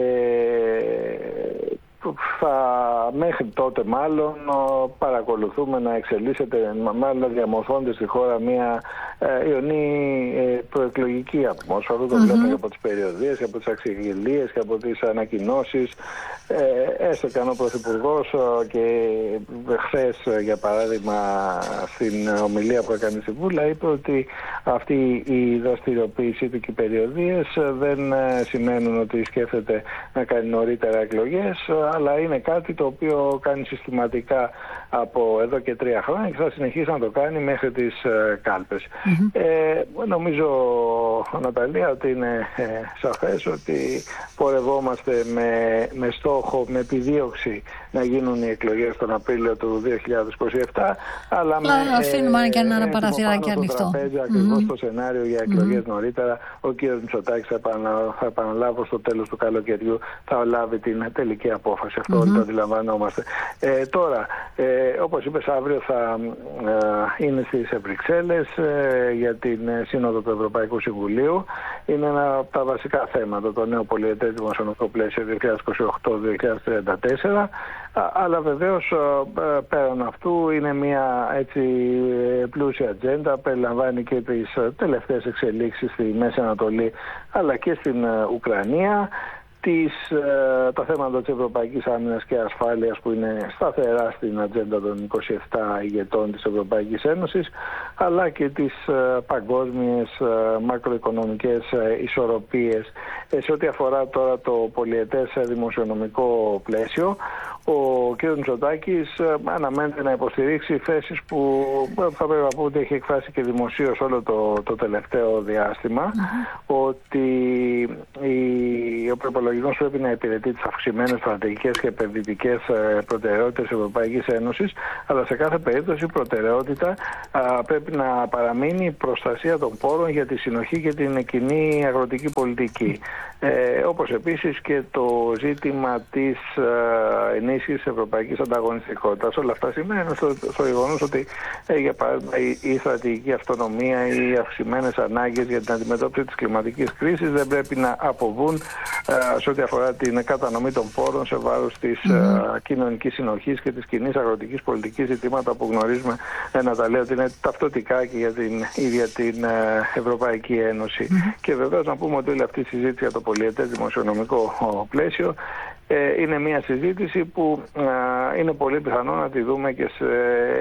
θα, μέχρι τότε μάλλον παρακολουθούμε να εξελίσσεται, μάλλον να διαμορφώνεται στη χώρα μια ε, ιονή ε, προεκλογική ατμόσφαιρα. Το mm-hmm. βλέπουμε από τις περιοδίες, από τις αξιογγελίες και από τις ανακοινώσεις. Ε, έστω και αν ο Πρωθυπουργός και χθες, για παράδειγμα, στην ομιλία που έκανε στη Βούλα, είπε ότι αυτή η δραστηριοποίησή του και οι περιοδίες δεν σημαίνουν ότι σκέφτεται να κάνει νωρίτερα εκλογές, αλλά είναι κάτι το οποίο κάνει συστηματικά από εδώ και τρία χρόνια και θα συνεχίσει να το κάνει μέχρι τις ε, κάλπες. Mm-hmm. Ε, νομίζω, Ναταλία, ότι είναι ε, σαφές ότι πορευόμαστε με, με στόχο, με επιδίωξη να γίνουν οι εκλογές τον Απρίλιο του δύο χιλιάδες είκοσι επτά, αλλά με αφήνουμε ε, και ένα παραθυράκι ανοιχτό. Ακριβώς mm-hmm. το σενάριο για εκλογές mm-hmm. νωρίτερα. Ο κ. Μητσοτάκης, θα, επανα, θα επαναλάβω, στο τέλος του καλοκαιριού θα λάβει την τελική απόφαση. Αυτό mm-hmm. όλοι το αντιλαμβανόμαστε. Ε, τώρα, ε, όπως είπες, αύριο θα ε, είναι στις Βρυξέλλες ε, για την Σύνοδο του Ευρωπαϊκού Συμβουλίου. Είναι ένα από τα βασικά θέματα, το νέο πολυετές δημοσιονομικό πλαίσιο δύο χιλιάδες είκοσι οκτώ δύο χιλιάδες τριάντα τέσσερα. Αλλά βεβαίως πέραν αυτού είναι μια έτσι πλούσια ατζέντα, περιλαμβάνει και τις τελευταίες εξελίξεις στη Μέση Ανατολή αλλά και στην Ουκρανία, τις, τα θέματα της Ευρωπαϊκής Άμυνας και Ασφάλειας που είναι σταθερά στην ατζέντα των είκοσι επτά ηγετών της Ευρωπαϊκής Ένωσης, αλλά και τις παγκόσμιες μακροοικονομικές ισορροπίες. Σε ό,τι αφορά τώρα το πολυετές δημοσιονομικό πλαίσιο, ο κ. Μητσοτάκης αναμένεται να υποστηρίξει θέσεις που θα πρέπει να πω ότι έχει εκφράσει και δημοσίως όλο το, το τελευταίο διάστημα, mm-hmm. ότι η, ο προϋπολογισμός πρέπει να υπηρετεί τις αυξημένες στρατηγικές και επενδυτικές προτεραιότητες της Ευρωπαϊκής Ένωσης, αλλά σε κάθε περίπτωση η προτεραιότητα α, πρέπει να παραμείνει η προστασία των πόρων για τη συνοχή και την κοινή αγροτική πολιτική. Ε, όπως επίσης και το ζήτημα της ε, ενίσχυσης ευρωπαϊκής ανταγωνιστικότητας. Όλα αυτά σημαίνουν στο, στο γεγονός ότι ε, για παράδειγμα η, η στρατηγική αυτονομία, οι αυξημένες ανάγκες για την αντιμετώπιση της κλιματικής κρίσης δεν πρέπει να αποβούν ε, σε ό,τι αφορά την κατανομή των πόρων σε βάρος της mm. ε, κοινωνικής συνοχής και της κοινής αγροτικής πολιτικής, ζητήματα που γνωρίζουμε ε, να τα λέω ότι είναι ταυτοτικά και για την ίδια την ε, Ευρωπαϊκή Ένωση. Mm. Και βεβαίως να πούμε ότι όλη αυτή η συζήτηση για το πολυετές δημοσιονομικό πλαίσιο ε, είναι μια συζήτηση που ε, είναι πολύ πιθανό να τη δούμε και σε,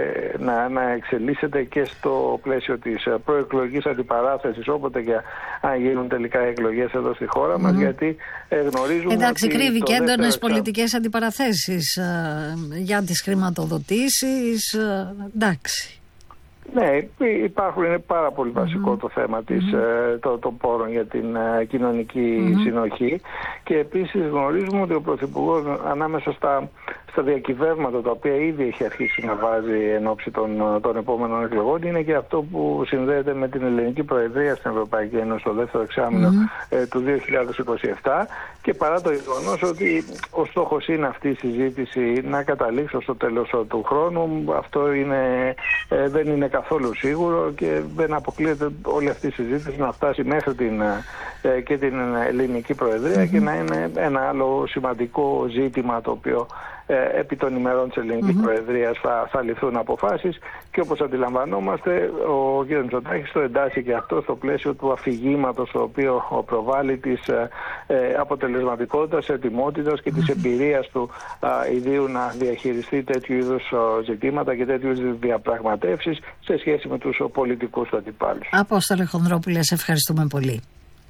να, να εξελίσσεται και στο πλαίσιο της προεκλογικής αντιπαράθεσης, όποτε και αν γίνουν τελικά εκλογές εδώ στη χώρα mm. μας, γιατί ε, γνωρίζουμε. Εντάξει, ότι κρύβει και έντονες πολιτικές αντιπαραθέσεις ε, για τις χρηματοδοτήσεις. Ε, εντάξει. Ναι, υπάρχουν, είναι πάρα πολύ βασικό mm-hmm. το θέμα της, mm-hmm. το, των πόρων για την uh, κοινωνική mm-hmm. συνοχή, και επίσης γνωρίζουμε ότι ο Πρωθυπουργός ανάμεσα στα, στα διακυβεύματα τα οποία ήδη έχει αρχίσει να βάζει εν ώψη των, των επόμενων εκλογών είναι και αυτό που συνδέεται με την ελληνική προεδρία στην Ευρωπαϊκή Ένωση το δεύτερο εξάμηνο mm-hmm. ε, του δύο χιλιάδες είκοσι επτά, και παρά το γεγονός ότι ο στόχος είναι αυτή η συζήτηση να καταλήξει στο τέλος του χρόνου, αυτό είναι, ε, δεν είναι καθόλου σίγουρο και δεν αποκλείεται όλη αυτή η συζήτηση να φτάσει μέχρι την, ε, και την ελληνική προεδρία mm-hmm. και να είναι ένα άλλο σημαντικό ζήτημα το οποίο ε, επί των ημερών της ελληνικής mm-hmm. προεδρίας θα, θα ληφθούν αποφάσεις, και όπως αντιλαμβανόμαστε ο κ. Μητσοτάκης το εντάσσει και αυτό στο πλαίσιο του αφηγήματος το οποίο προβάλλει της ε, ε, αποτελεσματικότητας, ετοιμότητας και mm-hmm. της εμπειρίας του ε, ιδίου να διαχειριστεί τέτοιου είδους ζητήματα και τέτοιου είδους διαπραγματεύσεις σε σχέση με τους πολιτικούς του αντιπάλους. Απόστολε Χονδρόπουλε, σε ευχαριστούμε πολύ.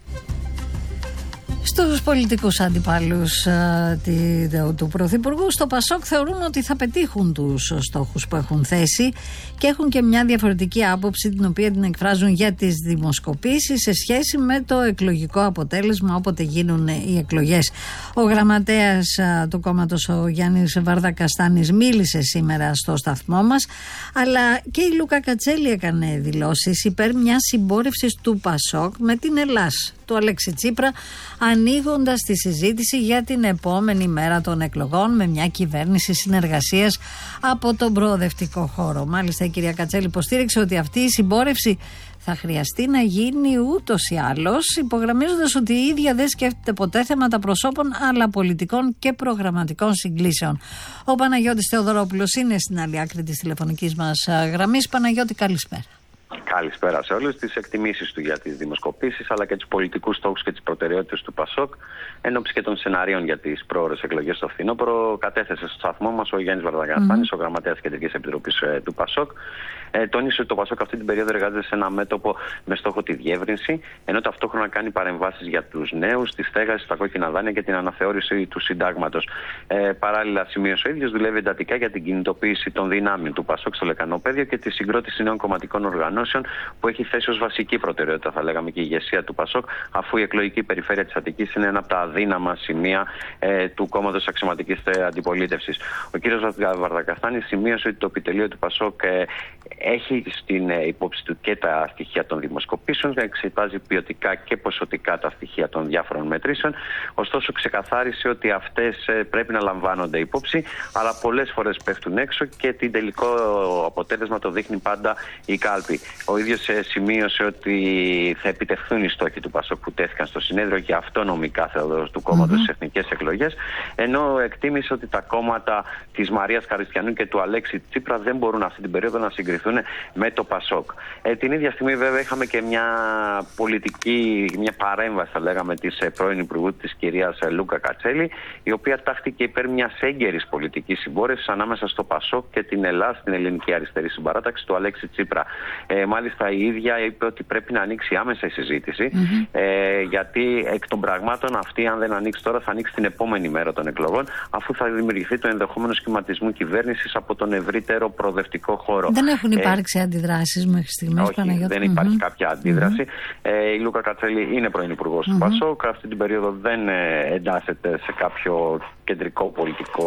Στους πολιτικούς αντιπάλους α, τη, του, του Πρωθυπουργού στο Πασόκ θεωρούν ότι θα πετύχουν τους στόχους που έχουν θέσει και έχουν και μια διαφορετική άποψη την οποία την εκφράζουν για τις δημοσκοπήσεις σε σχέση με το εκλογικό αποτέλεσμα όποτε γίνουν οι εκλογές. Ο γραμματέας α, του κόμματος, ο Γιάννης Βαρδακαστάνης, μίλησε σήμερα στο σταθμό μας, αλλά και η Λούκα Κατσέλη έκανε δηλώσεις υπέρ μιας συμπόρευσης του Πασόκ με την Ελλάς του Αλέξη Τσίπρα, ανοίγοντας τη συζήτηση για την επόμενη μέρα των εκλογών με μια κυβέρνηση συνεργασίας από τον προοδευτικό χώρο. Μάλιστα η κυρία Κατσέλη υποστήριξε ότι αυτή η συμπόρευση θα χρειαστεί να γίνει ούτως ή άλλως, υπογραμμίζοντας ότι η ίδια δεν σκέφτεται ποτέ θέματα προσώπων αλλά πολιτικών και προγραμματικών συγκλήσεων. Ο Παναγιώτης Θεοδωρόπουλος είναι στην άλλη άκρη της τηλεφωνικής μας γραμμής. Παναγιώτη, καλησπέρα. Καλησπέρα σε όλους. Τις εκτιμήσεις του για τις δημοσκοπήσεις αλλά και τους πολιτικούς στόχους και τις προτεραιότητες του Πασόκ εν ώψη και των σενάριων για τις πρόορες εκλογές στο φθινόπωρο κατέθεσε στο σταθμό μας ο Γιάννης Βαρδακαστάνης, mm-hmm. ο γραμματέας της Κεντρικής Επιτροπής ε, του Πασόκ. Ε, τόνισε ότι το Πασόκ αυτή την περίοδο εργάζεται σε ένα μέτωπο με στόχο τη διεύρυνση, ενώ ταυτόχρονα κάνει παρεμβάσεις για τους νέους, τη στέγαση, τα κόκκινα δάνεια και την αναθεώρηση του συντάγματος. Ε, παράλληλα, σημείωσε ο ίδιος, δουλεύει εντατικά για την κινητοποίηση των δυνάμεων του Πασόκ στο Λεκανοπέδιο και τη συγκρότηση νέων κομματικών οργανώσεων που έχει θέσει ως βασική προτεραιότητα, θα λέγαμε, και η ηγεσία του Πασόκ, αφού η εκλογική περιφέρεια της Αττικής είναι ένα από τα αδύναμα σημεία ε, του κόμματος αξιωματικής αντιπολίτευσης. Ο κ. Βαρδακαστάνης σημείωσε ότι το επιτελείο του Πασόκ ε, έχει στην υπόψη του και τα στοιχεία των δημοσκοπήσεων, εξετάζει ποιοτικά και ποσοτικά τα στοιχεία των διάφορων μετρήσεων. Ωστόσο, ξεκαθάρισε ότι αυτές πρέπει να λαμβάνονται υπόψη, αλλά πολλές φορές πέφτουν έξω και την τελικό αποτέλεσμα το δείχνει πάντα η κάλπη. Ο ίδιος σημείωσε ότι θα επιτευχθούν οι στόχοι του Πασόκ που τέθηκαν στο συνέδριο και αυτόνομη κάθεδρος του κόμματος mm-hmm. στις εθνικές εκλογές, ενώ εκτίμησε ότι τα κόμματα της Μαρίας Χαριστιανού και του Αλέξη Τσίπρα δεν μπορούν αυτή την περίοδο να συγκριθούν με το Πασόκ. Ε, την ίδια στιγμή, βέβαια, είχαμε και μια πολιτική, μια παρέμβαση, θα λέγαμε, της πρώην Υπουργού της κυρίας Λούκα Κατσέλη, η οποία τάχθηκε υπέρ μιας έγκαιρης πολιτικής συμπόρευσης ανάμεσα στο Πασόκ και την Ελλάδα, την ελληνική αριστερή συμπαράταξη του Αλέξη Τσίπρα. Ε, μάλιστα, η ίδια είπε ότι πρέπει να ανοίξει άμεσα η συζήτηση, mm-hmm. ε, γιατί εκ των πραγμάτων αυτή, αν δεν ανοίξει τώρα, θα ανοίξει την επόμενη μέρα των εκλογών, αφού θα δημιουργηθεί το ενδεχόμενο σχηματισμού κυβέρνησης από τον ευρύτερο προοδευτικό χώρο. Δεν έχουν υπάρξει ε, αντιδράσεις μέχρι στιγμής, όχι, Παναγιώτη. Δεν υπάρχει mm-hmm. κάποια αντίδραση. Mm-hmm. Ε, η Λούκα Κατσέλη είναι πρώην υπουργός mm-hmm. του Πασόκ. Αυτή την περίοδο δεν ε, εντάσσεται σε κάποιο κεντρικό πολιτικό,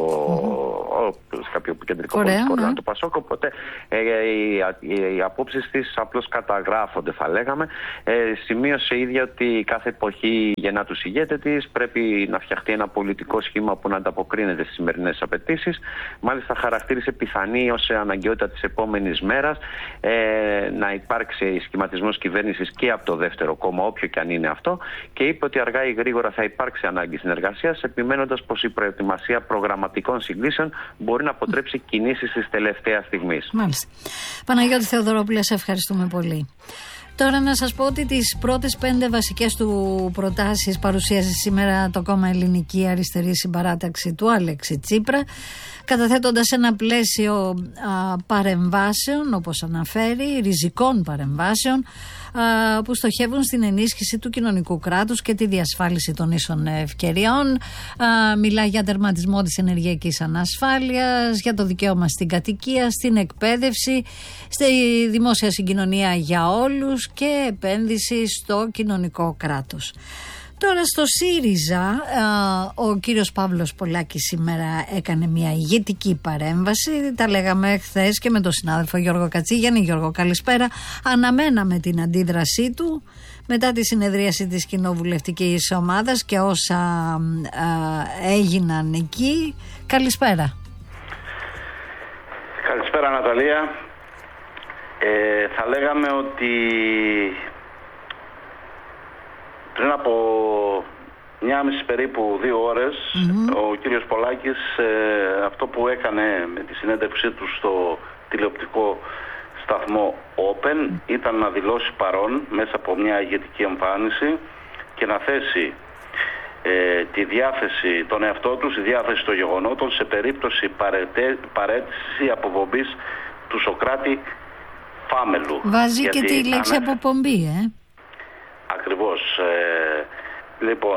mm-hmm. σε κάποιο κεντρικό Ωραία, πολιτικό όργανο ναι. του Πασόκ. Οπότε ε, οι, οι, οι απόψεις της απλώς καταγράφονται, θα λέγαμε. Ε, σημείωσε η ίδια ότι κάθε εποχή γεννά τους ηγέτε της, πρέπει να φτιαχτεί ένα πολιτικό σχήμα που να ανταποκρίνεται στις σημερινές απαιτήσεις. Μάλιστα, χαρακτήρισε πιθανή ως αναγκαιότητα της επόμενης μέρας ε, να υπάρξει σχηματισμός κυβέρνησης και από το δεύτερο κόμμα, όποιο και αν είναι αυτό, και είπε ότι αργά ή γρήγορα θα υπάρξει ανάγκη συνεργασίας, επιμένοντας πως η προετοιμασία προγραμματικών συγκλήσεων μπορεί να αποτρέψει κινήσεις της τελευταίας στιγμής. Μάλιστα. Παναγιώτη Θεοδωρόπουλε, σε ευχαριστούμε πολύ. Τώρα να σας πω ότι τις πρώτες πέντε βασικές του προτάσεις παρουσίασε σήμερα το κόμμα Ελληνική Αριστερή Συμπαράταξη του Αλέξη Τσίπρα, καταθέτοντας ένα πλαίσιο α, παρεμβάσεων, όπως αναφέρει, ριζικών παρεμβάσεων, α, που στοχεύουν στην ενίσχυση του κοινωνικού κράτους και τη διασφάλιση των ίσων ευκαιριών. Α, μιλά για τερματισμό της ενεργειακής ανασφάλειας, για το δικαίωμα στην κατοικία, στην εκπαίδευση, στη δημόσια συγκοινωνία για όλους και επένδυση στο κοινωνικό κράτος. Τώρα στο ΣΥΡΙΖΑ ο κύριος Παύλος Πολάκης σήμερα έκανε μια ηγετική παρέμβαση. Τα λέγαμε χθες και με τον συνάδελφο Γιώργο Κατσίγιαννη. Γιώργο, καλησπέρα. Αναμέναμε την αντίδρασή του μετά τη συνεδρίαση της κοινοβουλευτικής ομάδας και όσα α, έγιναν εκεί. Καλησπέρα. Καλησπέρα, Ναταλία. Ε, θα λέγαμε ότι πριν από μια μισή περίπου δύο ώρες mm-hmm. ο κύριος Πολάκης ε, αυτό που έκανε με τη συνέντευξή του στο τηλεοπτικό σταθμό Open mm-hmm. ήταν να δηλώσει παρόν μέσα από μια ηγετική εμφάνιση και να θέσει ε, τη διάθεση, τον εαυτό του, τη διάθεση των γεγονότων σε περίπτωση παρετέ, παρέτηση αποπομπής του Σωκράτη Φάμελου. Βάζει γιατί και τη λέξη ανα... αποπομπή, ε. Ακριβώς. Ε, λοιπόν,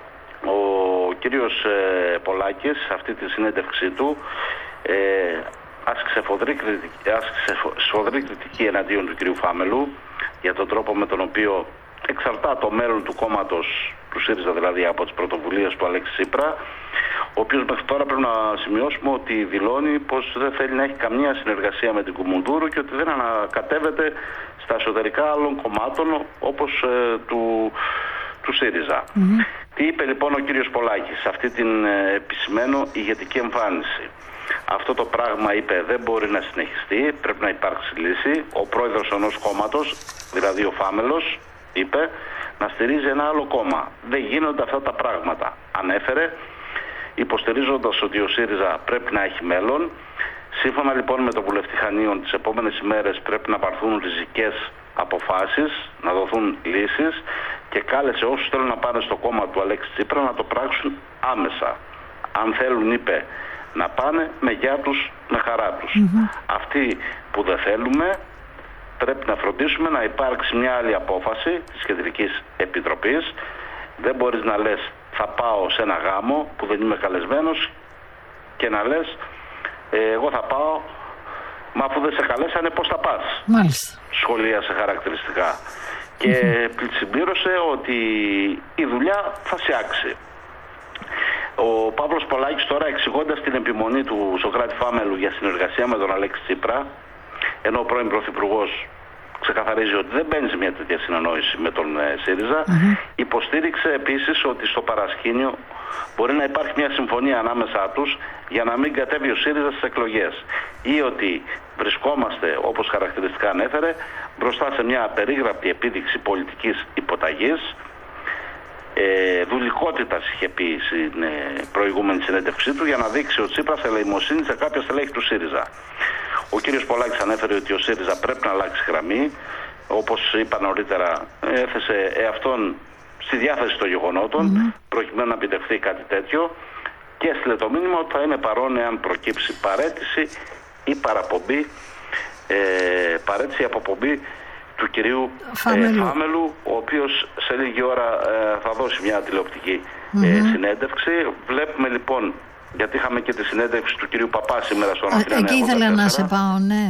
ο κύριος ε, Πολάκης, αυτή τη συνέντευξή του, ε, άσκησε φοδρή κριτική, άσκησε φοδρή κριτική εναντίον του κυρίου Φάμελου για τον τρόπο με τον οποίο εξαρτά το μέλλον του κόμματος, του ΣΥΡΙΖΑ δηλαδή, από τις πρωτοβουλίες του Αλέξη Τσίπρα, ο οποίος μέχρι τώρα πρέπει να σημειώσουμε ότι δηλώνει πως δεν θέλει να έχει καμία συνεργασία με την Κουμουνδούρου και ότι δεν ανακατεύεται στα εσωτερικά άλλων κομμάτων όπως ε, του, του ΣΥΡΙΖΑ. Mm-hmm. Τι είπε λοιπόν ο κύριος Πολάκης σε αυτή την ε, επισημένο ηγετική εμφάνιση? Αυτό το πράγμα, είπε, δεν μπορεί να συνεχιστεί, πρέπει να υπάρξει λύση. Ο πρόεδρος ενός κόμματος, δηλαδή ο Φάμελος, είπε, να στηρίζει ένα άλλο κόμμα. Δεν γίνονται αυτά τα πράγματα. Ανέφερε, υποστηρίζοντας ότι ο ΣΥΡΙΖΑ πρέπει να έχει μέλλον. Σύμφωνα λοιπόν με τον βουλευτή Χανίων, τις επόμενες ημέρες πρέπει να πάρθουν ριζικές αποφάσεις, να δοθούν λύσεις και κάλεσε όσους θέλουν να πάνε στο κόμμα του Αλέξη Τσίπρα να το πράξουν άμεσα. Αν θέλουν, είπε, να πάνε με γεια τους, με χαρά τους. Mm-hmm. Αυτοί που δεν θέλουμε πρέπει να φροντίσουμε να υπάρξει μια άλλη απόφαση της Κεντρικής Επιτροπής. Δεν μπορείς να λες θα πάω σε ένα γάμο που δεν είμαι καλεσμένος και να λες ε, εγώ θα πάω, μα αφού δεν σε καλέσανε πώς θα πας? Μάλιστα. Σχολίασε χαρακτηριστικά. Mm-hmm. Και συμπλήρωσε ότι η δουλειά θα σιάξει. Ο Παύλος Πολάκης τώρα, εξηγώντας την επιμονή του Σωκράτη Φάμελου για συνεργασία με τον Αλέξη Τσίπρα, ενώ ο πρώην Πρωθυπουργός ξεκαθαρίζει ότι δεν μπαίνει σε μια τέτοια συνεννόηση με τον ε, ΣΥΡΙΖΑ. Mm-hmm. Υποστήριξε επίσης ότι στο παρασκήνιο μπορεί να υπάρχει μια συμφωνία ανάμεσά τους για να μην κατέβει ο ΣΥΡΙΖΑ στις εκλογές, ή ότι βρισκόμαστε, όπως χαρακτηριστικά ανέφερε, μπροστά σε μια απερίγραπτη επίδειξη πολιτικής υποταγής. Ε, δουλικότητας είχε πει στην ε, προηγούμενη συνέντευξή του για να δείξει ο Τσίπρας ελεημοσύνη σε κάποια στελέχη του ΣΥΡΙΖΑ. Ο κύριος Πολάκης ανέφερε ότι ο ΣΥΡΙΖΑ πρέπει να αλλάξει γραμμή. Όπως είπα νωρίτερα, έθεσε εαυτόν στη διάθεση των γεγονότων mm-hmm. προκειμένου να επιτευχθεί κάτι τέτοιο και έστειλε το μήνυμα ότι θα είναι παρόν εάν προκύψει παρέτηση ή παραπομπή, ε, παρέτηση ή αποπομπή του κυρίου Φάμελου, ε, Φάμελου, ο οποίος σε λίγη ώρα ε, θα δώσει μια τηλεοπτική mm-hmm. ε, συνέντευξη. Βλέπουμε λοιπόν, γιατί είχαμε και τη συνέντευξη του κυρίου Παπά σήμερα στον Αθήνα. Εκεί ήθελα να σε πάω, ναι.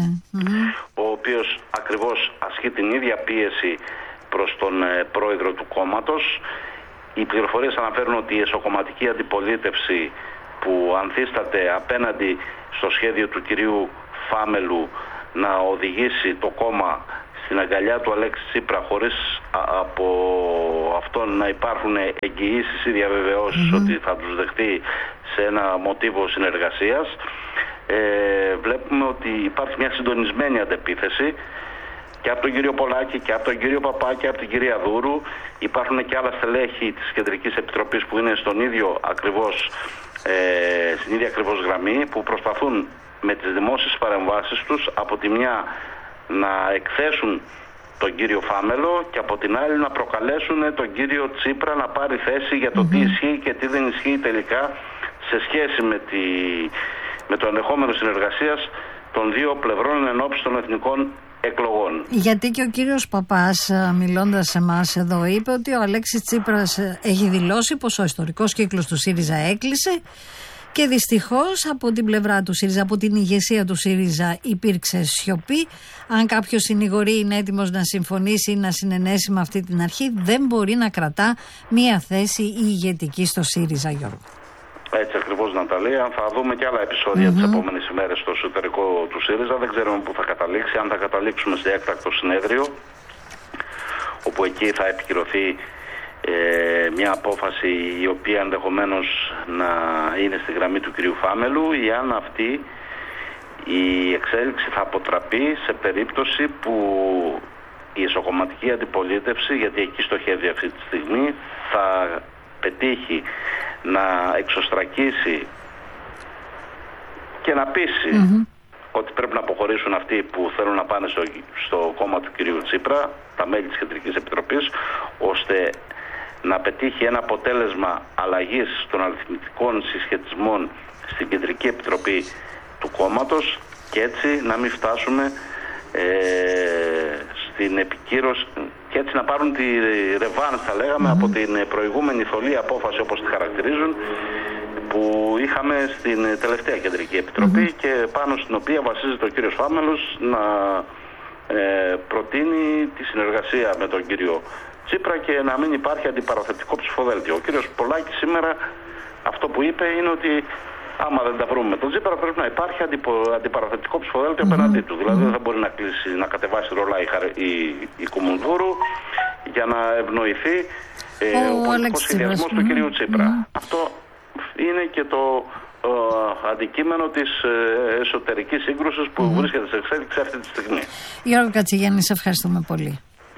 Ο οποίος ακριβώς ασκεί την ίδια πίεση προς τον ε, πρόεδρο του κόμματος. Οι πληροφορίες αναφέρουν ότι η εσωκομματική αντιπολίτευση που ανθίσταται απέναντι στο σχέδιο του κυρίου Φάμελου να οδηγήσει το κόμμα στην αγκαλιά του Αλέξη Τσίπρα χωρίς από αυτόν να υπάρχουν εγγυήσεις ή διαβεβαιώσεις mm-hmm. ότι θα τους δεχτεί σε ένα μοτίβο συνεργασίας. Ε, βλέπουμε ότι υπάρχει μια συντονισμένη αντεπίθεση και από τον κύριο Πολάκη και από τον κύριο Παπά και από την κυρία Δούρου. Υπάρχουν και άλλα στελέχη της Κεντρικής Επιτροπής που είναι στον ίδιο ακριβώς, ε, στην ίδια ακριβώς γραμμή, που προσπαθούν με τις δημόσιες παρεμβάσεις τους από τη μια να εκθέσουν τον κύριο Φάμελο και από την άλλη να προκαλέσουν τον κύριο Τσίπρα να πάρει θέση για το mm-hmm. τι ισχύει και τι δεν ισχύει τελικά σε σχέση με, τη, με το ενδεχόμενο συνεργασίας των δύο πλευρών ενώπιση των εθνικών εκλογών. Γιατί και ο κύριος Παπάς, μιλώντας σε εμάς εδώ, είπε ότι ο Αλέξης Τσίπρας έχει δηλώσει πως ο ιστορικός κύκλος του ΣΥΡΙΖΑ έκλεισε. Και δυστυχώς από την πλευρά του ΣΥΡΙΖΑ, από την ηγεσία του ΣΥΡΙΖΑ υπήρξε σιωπή. Αν κάποιος συνηγορεί είναι έτοιμος να συμφωνήσει ή να συνενέσει με αυτή την αρχή, δεν μπορεί να κρατά μία θέση ηγετική στο ΣΥΡΙΖΑ, Γιώργο. Έτσι ακριβώς, Ναταλία. Θα δούμε και άλλα επεισόδια mm-hmm. τις επόμενες ημέρες στο εσωτερικό του ΣΥΡΙΖΑ. Δεν ξέρουμε πού θα καταλήξει, αν θα καταλήξουμε σε έκτακτο συνέδριο, όπου εκεί θα επικυρωθεί Ε, μια απόφαση η οποία ενδεχομένως να είναι στη γραμμή του κυρίου Φάμελου, ή αν αυτή η εξέλιξη θα αποτραπεί σε περίπτωση που η εσωκομματική αντιπολίτευση, γιατί εκεί στοχεύει αυτή τη στιγμή, θα πετύχει να εξωστρακίσει και να πείσει mm-hmm. ότι πρέπει να αποχωρήσουν αυτοί που θέλουν να πάνε στο, στο κόμμα του κυρίου Τσίπρα, τα μέλη της Κεντρικής Επιτροπής, ώστε να πετύχει ένα αποτέλεσμα αλλαγής των αριθμητικών συσχετισμών στην Κεντρική Επιτροπή του κόμματος και έτσι να μην φτάσουμε ε, στην επικύρωση και έτσι να πάρουν τη ρεβάν, θα λέγαμε, mm-hmm. από την προηγούμενη θολή απόφαση, όπως τη χαρακτηρίζουν, που είχαμε στην τελευταία Κεντρική Επιτροπή mm-hmm. και πάνω στην οποία βασίζεται ο κύριος Φάμελος να ε, προτείνει τη συνεργασία με τον κύριο Τσίπρα και να μην υπάρχει αντιπαραθετικό ψηφοδέλτιο. Ο κύριος Πολάκης σήμερα αυτό που είπε είναι ότι άμα δεν τα βρούμε με τον Τσίπρα πρέπει να υπάρχει αντιπο, αντιπαραθετικό ψηφοδέλτιο mm-hmm. απέναντί του. Δηλαδή δεν θα μπορεί να, κλείσει, να κατεβάσει ρολά η, η, η Κουμουνδούρου για να ευνοηθεί ε, ο, ο πολιτικός σχεδιασμός mm-hmm. του κυρίου Τσίπρα. Mm-hmm. Αυτό είναι και το ε, αντικείμενο της ε, εσωτερικής σύγκρουσης που mm-hmm. βρίσκεται σε εξέλιξη αυτή τη στιγμή. Γιώργο Κατσιγιάννη, σε ευχαριστούμε πολύ.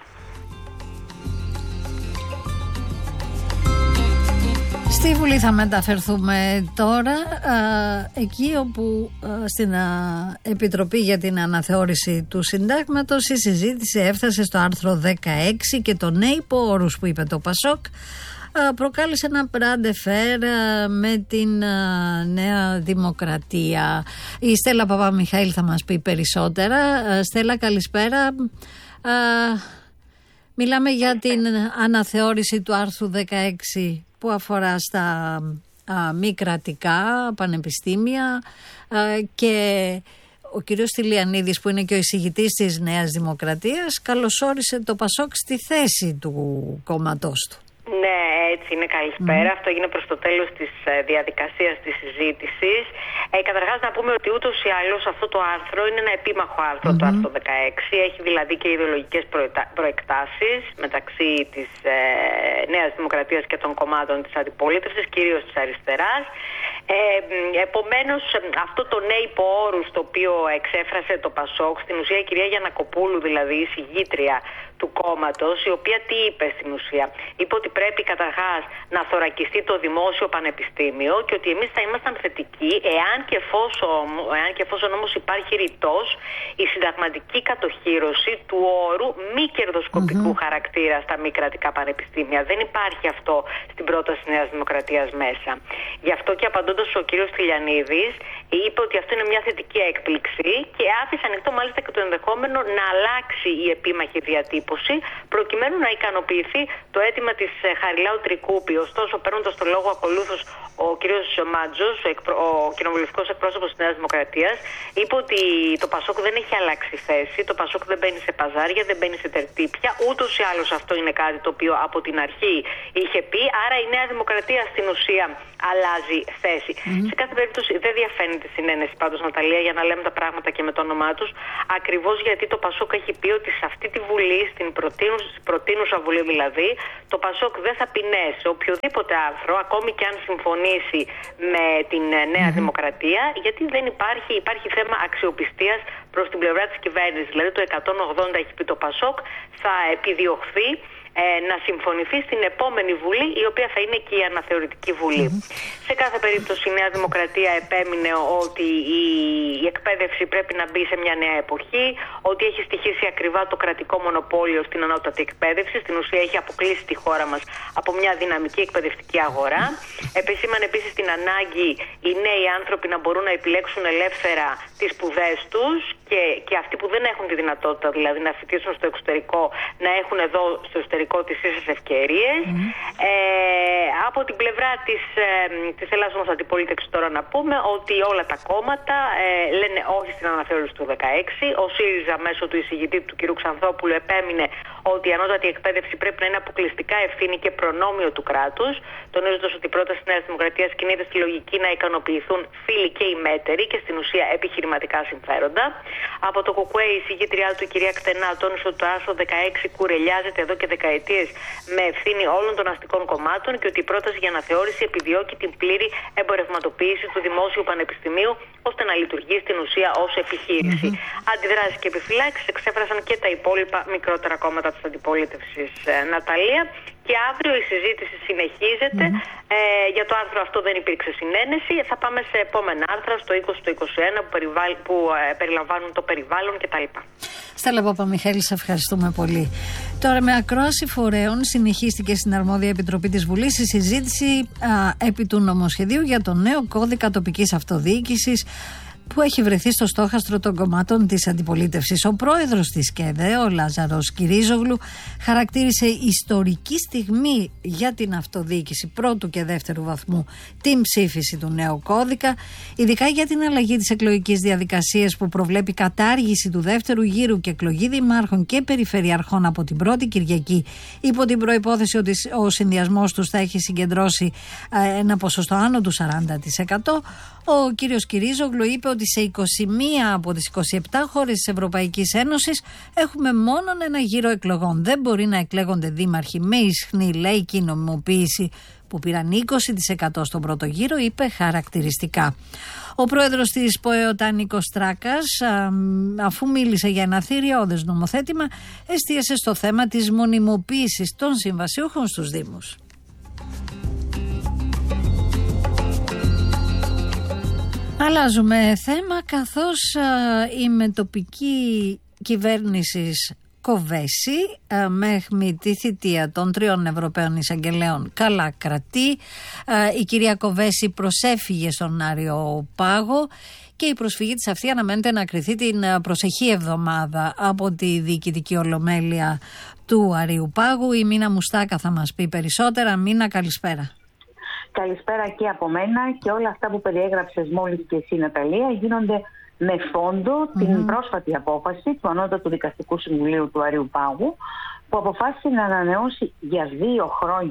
Στη Βουλή θα μεταφερθούμε τώρα, α, εκεί όπου α, στην α, Επιτροπή για την Αναθεώρηση του Συντάγματος η συζήτηση έφτασε στο άρθρο δεκαέξι και το νέοι πόρους που είπε το Πασόκ α, προκάλεσε ένα μπραντεφέρ με την α, Νέα Δημοκρατία. Η Στέλλα Παπαμιχαήλ θα μας πει περισσότερα. Α, Στέλλα, καλησπέρα. Α, μιλάμε για την αναθεώρηση του άρθρου δεκαέξι που αφορά στα α, μη κρατικά πανεπιστήμια α, και ο κύριος Τηλιανίδης, που είναι και ο εισηγητής της Νέας Δημοκρατίας, καλωσόρισε το Πασόκ στη θέση του κόμματός του. Ναι, έτσι είναι. Καλησπέρα. Mm. Αυτό έγινε προς το τέλος της ε, διαδικασίας της συζήτησης. Ε, καταρχάς να πούμε ότι ούτως ή άλλως αυτό το άρθρο είναι ένα επίμαχο άρθρο, mm-hmm. το άρθρο δεκαέξι. Έχει δηλαδή και ιδεολογικές προεκτάσεις μεταξύ της ε, Νέας Δημοκρατίας και των κομμάτων της αντιπολίτευσης, κυρίως της αριστεράς. Ε, επομένως, αυτό το ναι υπό όρους το οποίο εξέφρασε το Πασόκ, στην ουσία η κυρία Γιαννακοπούλου, δηλαδή η συγγήτρια του κόμματος, η οποία τι είπε στην ουσία? Είπε ότι πρέπει καταρχάς να θωρακιστεί το δημόσιο πανεπιστήμιο και ότι εμείς θα ήμασταν θετικοί εάν και εφόσον, εάν και εφόσον όμως υπάρχει ρητός η συνταγματική κατοχύρωση του όρου μη κερδοσκοπικού mm-hmm. χαρακτήρα στα μη κρατικά πανεπιστήμια. Δεν υπάρχει αυτό στην πρόταση Νέας Δημοκρατίας μέσα. Γι' αυτό και απαντώντας ο κύριος Τηλιανίδης, είπε ότι αυτό είναι μια θετική έκπληξη και άφησε ανοιχτό μάλιστα και το ενδεχόμενο να αλλάξει η επίμαχη διατύπωση προκειμένου να ικανοποιηθεί το αίτημα της Χαριλάου Τρικούπη. Ωστόσο, παίρνοντας το λόγο ακολούθως, ο κύριος Μάτζος, ο κοινοβουλευτικός εκπρόσωπος της Νέας Δημοκρατίας, είπε ότι το Πασόκ δεν έχει αλλάξει θέση, το Πασόκ δεν μπαίνει σε παζάρια, δεν μπαίνει σε τερτύπια, ούτως ή άλλως αυτό είναι κάτι το οποίο από την αρχή είχε πει, άρα η Νέα Δημοκρατία στην ουσία αλλάζει θέση. Mm-hmm. Σε κάθε περίπτωση δεν διαφαίνεται συνένεση πάντως, Ναταλία, για να λέμε τα πράγματα και με το όνομά τους, ακριβώς γιατί το Πασόκ έχει πει ότι σε αυτή τη Βουλή, στην προτείνουσα Βουλή δηλαδή, το Πασόκ δεν θα πει ναι σε οποιοδήποτε άρθρο, ακόμη και αν συμφωνήσει με την Νέα mm-hmm. Δημοκρατία, γιατί δεν υπάρχει, υπάρχει θέμα αξιοπιστίας προς την πλευρά της κυβέρνησης. Δηλαδή το εκατόν ογδόντα έχει πει το Πασόκ, θα επιδιωχθεί ε, να συμφωνηθεί στην επόμενη Βουλή, η οποία θα είναι και η αναθεωρητική Βουλή. Mm-hmm. Σε κάθε περίπτωση η Νέα Δημοκρατία επέμεινε ότι η, η εκπαίδευση πρέπει να μπει σε μια νέα εποχή, ότι έχει στοιχήσει ακριβά το κρατικό μονοπόλιο στην ανώτατη εκπαίδευση, στην ουσία έχει αποκλείσει τη χώρα μας από μια δυναμική εκπαιδευτική αγορά. Επισήμανε επίσης την ανάγκη οι νέοι άνθρωποι να μπορούν να επιλέξουν ελεύθερα τις σπουδές τους και, και αυτοί που δεν έχουν τη δυνατότητα δηλαδή να φοιτήσουν στο εξωτερικό να έχουν εδώ στο εξωτερικό τις ίσες ευκαιρίες. Mm. Ε, από την πλευρά της, ε, της Ελλάδας όμως αντιπολίτευσης τώρα να πούμε ότι όλα τα κόμματα ε, λένε όχι στην αναθεώρηση του δεκαέξι. Ο ΣΥΡΙΖΑ μέσω του εισηγητή του κ. Ξανθόπουλου επέμεινε ότι η ανώτατη εκπαίδευση πρέπει να είναι αποκλειστικά ευθύνη και προνόμιο του κράτους, τονίζοντας ότι η πρόταση της Νέας Δημοκρατίας κινείται στη λογική να ικανοποιηθούν φίλοι και οι μέτεροι και στην ουσία επιχειρηματικά συμφέροντα. Από το ΚΚΕ η εισηγήτριά του, η κυρία Κτενά, τόνισε ότι το άρθρο δεκαέξι κουρελιάζεται εδώ και δεκαετίες με ευθύνη όλων των αστικών κομμάτων και ότι η πρόταση για αναθεώρηση επιδιώκει την πλήρη εμπορευματοποίηση του δημόσιου πανεπιστημίου ώστε να λειτουργεί στην ουσία ως επιχείρηση. Mm-hmm. Αντιδράσεις και επιφυλάξεις εξέφρασαν και τα υπόλοιπα μικρότερα κόμματα της αντιπολίτευσης, Ναταλία. Και αύριο η συζήτηση συνεχίζεται. Mm-hmm. Ε, για το άρθρο αυτό δεν υπήρξε συνένεση. Θα πάμε σε επόμενα άρθρα, στο είκοσι, στο είκοσι ένα, που, περιβάλλ, που ε, περιλαμβάνουν το περιβάλλον κτλ. Στέλλα Παπαμιχαήλ, σε ευχαριστούμε πολύ. Τώρα, με ακρόαση φορέων, συνεχίστηκε στην αρμόδια επιτροπή της Βουλής η συζήτηση α, επί του νομοσχεδίου για το νέο κώδικα τοπικής αυτοδιοίκησης, που έχει βρεθεί στο στόχαστρο των κομμάτων της αντιπολίτευσης. Ο πρόεδρος της ΚΕΔΕ, ο Λάζαρος Κυρίζογλου, χαρακτήρισε ιστορική στιγμή για την αυτοδιοίκηση πρώτου και δεύτερου βαθμού την ψήφιση του νέου κώδικα, ειδικά για την αλλαγή της εκλογικής διαδικασίας που προβλέπει κατάργηση του δεύτερου γύρου και εκλογή δημάρχων και περιφερειαρχών από την πρώτη Κυριακή, υπό την προϋπόθεση ότι ο συνδυασμός τους θα έχει συγκεντρώσει ένα ποσοστό άνω του σαράντα τοις εκατό. Ο κύριος Κυρίζογλου είπε ότι σε είκοσι μία από τις είκοσι επτά χώρες της Ευρωπαϊκής Ένωσης έχουμε μόνο ένα γύρο εκλογών. Δεν μπορεί να εκλέγονται δήμαρχοι με ισχνή λαϊκή νομιμοποίηση που πήραν είκοσι τοις εκατό στον πρώτο γύρο, είπε χαρακτηριστικά. Ο πρόεδρος της ΠΟΕ, ο Τάνικος Στράκας, αφού μίλησε για ένα θηριώδες νομοθέτημα, εστίασε στο θέμα της μονιμοποίησης των συμβασιούχων στους Δήμους. Αλλάζουμε θέμα, καθώς α, η μετοπική κυβέρνηση Κοβέση α, μέχρι τη θητεία των τριών Ευρωπαίων εισαγγελέων καλά κρατεί. Α, η κυρία Κοβέση προσέφυγε στον Άριο Πάγο και η προσφυγή της αυτή αναμένεται να κριθεί την προσεχή εβδομάδα από τη Διοικητική Ολομέλεια του Αρίου Πάγου. Η Μίνα Μουστάκα θα μας πει περισσότερα. Μίνα, καλησπέρα. Καλησπέρα και από μένα, και όλα αυτά που περιέγραψες μόλις και εσύ, Ναταλία, γίνονται με φόντο mm-hmm. την πρόσφατη απόφαση του Ανώτατου Δικαστικού Συμβουλίου του Αρίου Πάγου, που αποφάσισε να ανανεώσει για δύο χρόνια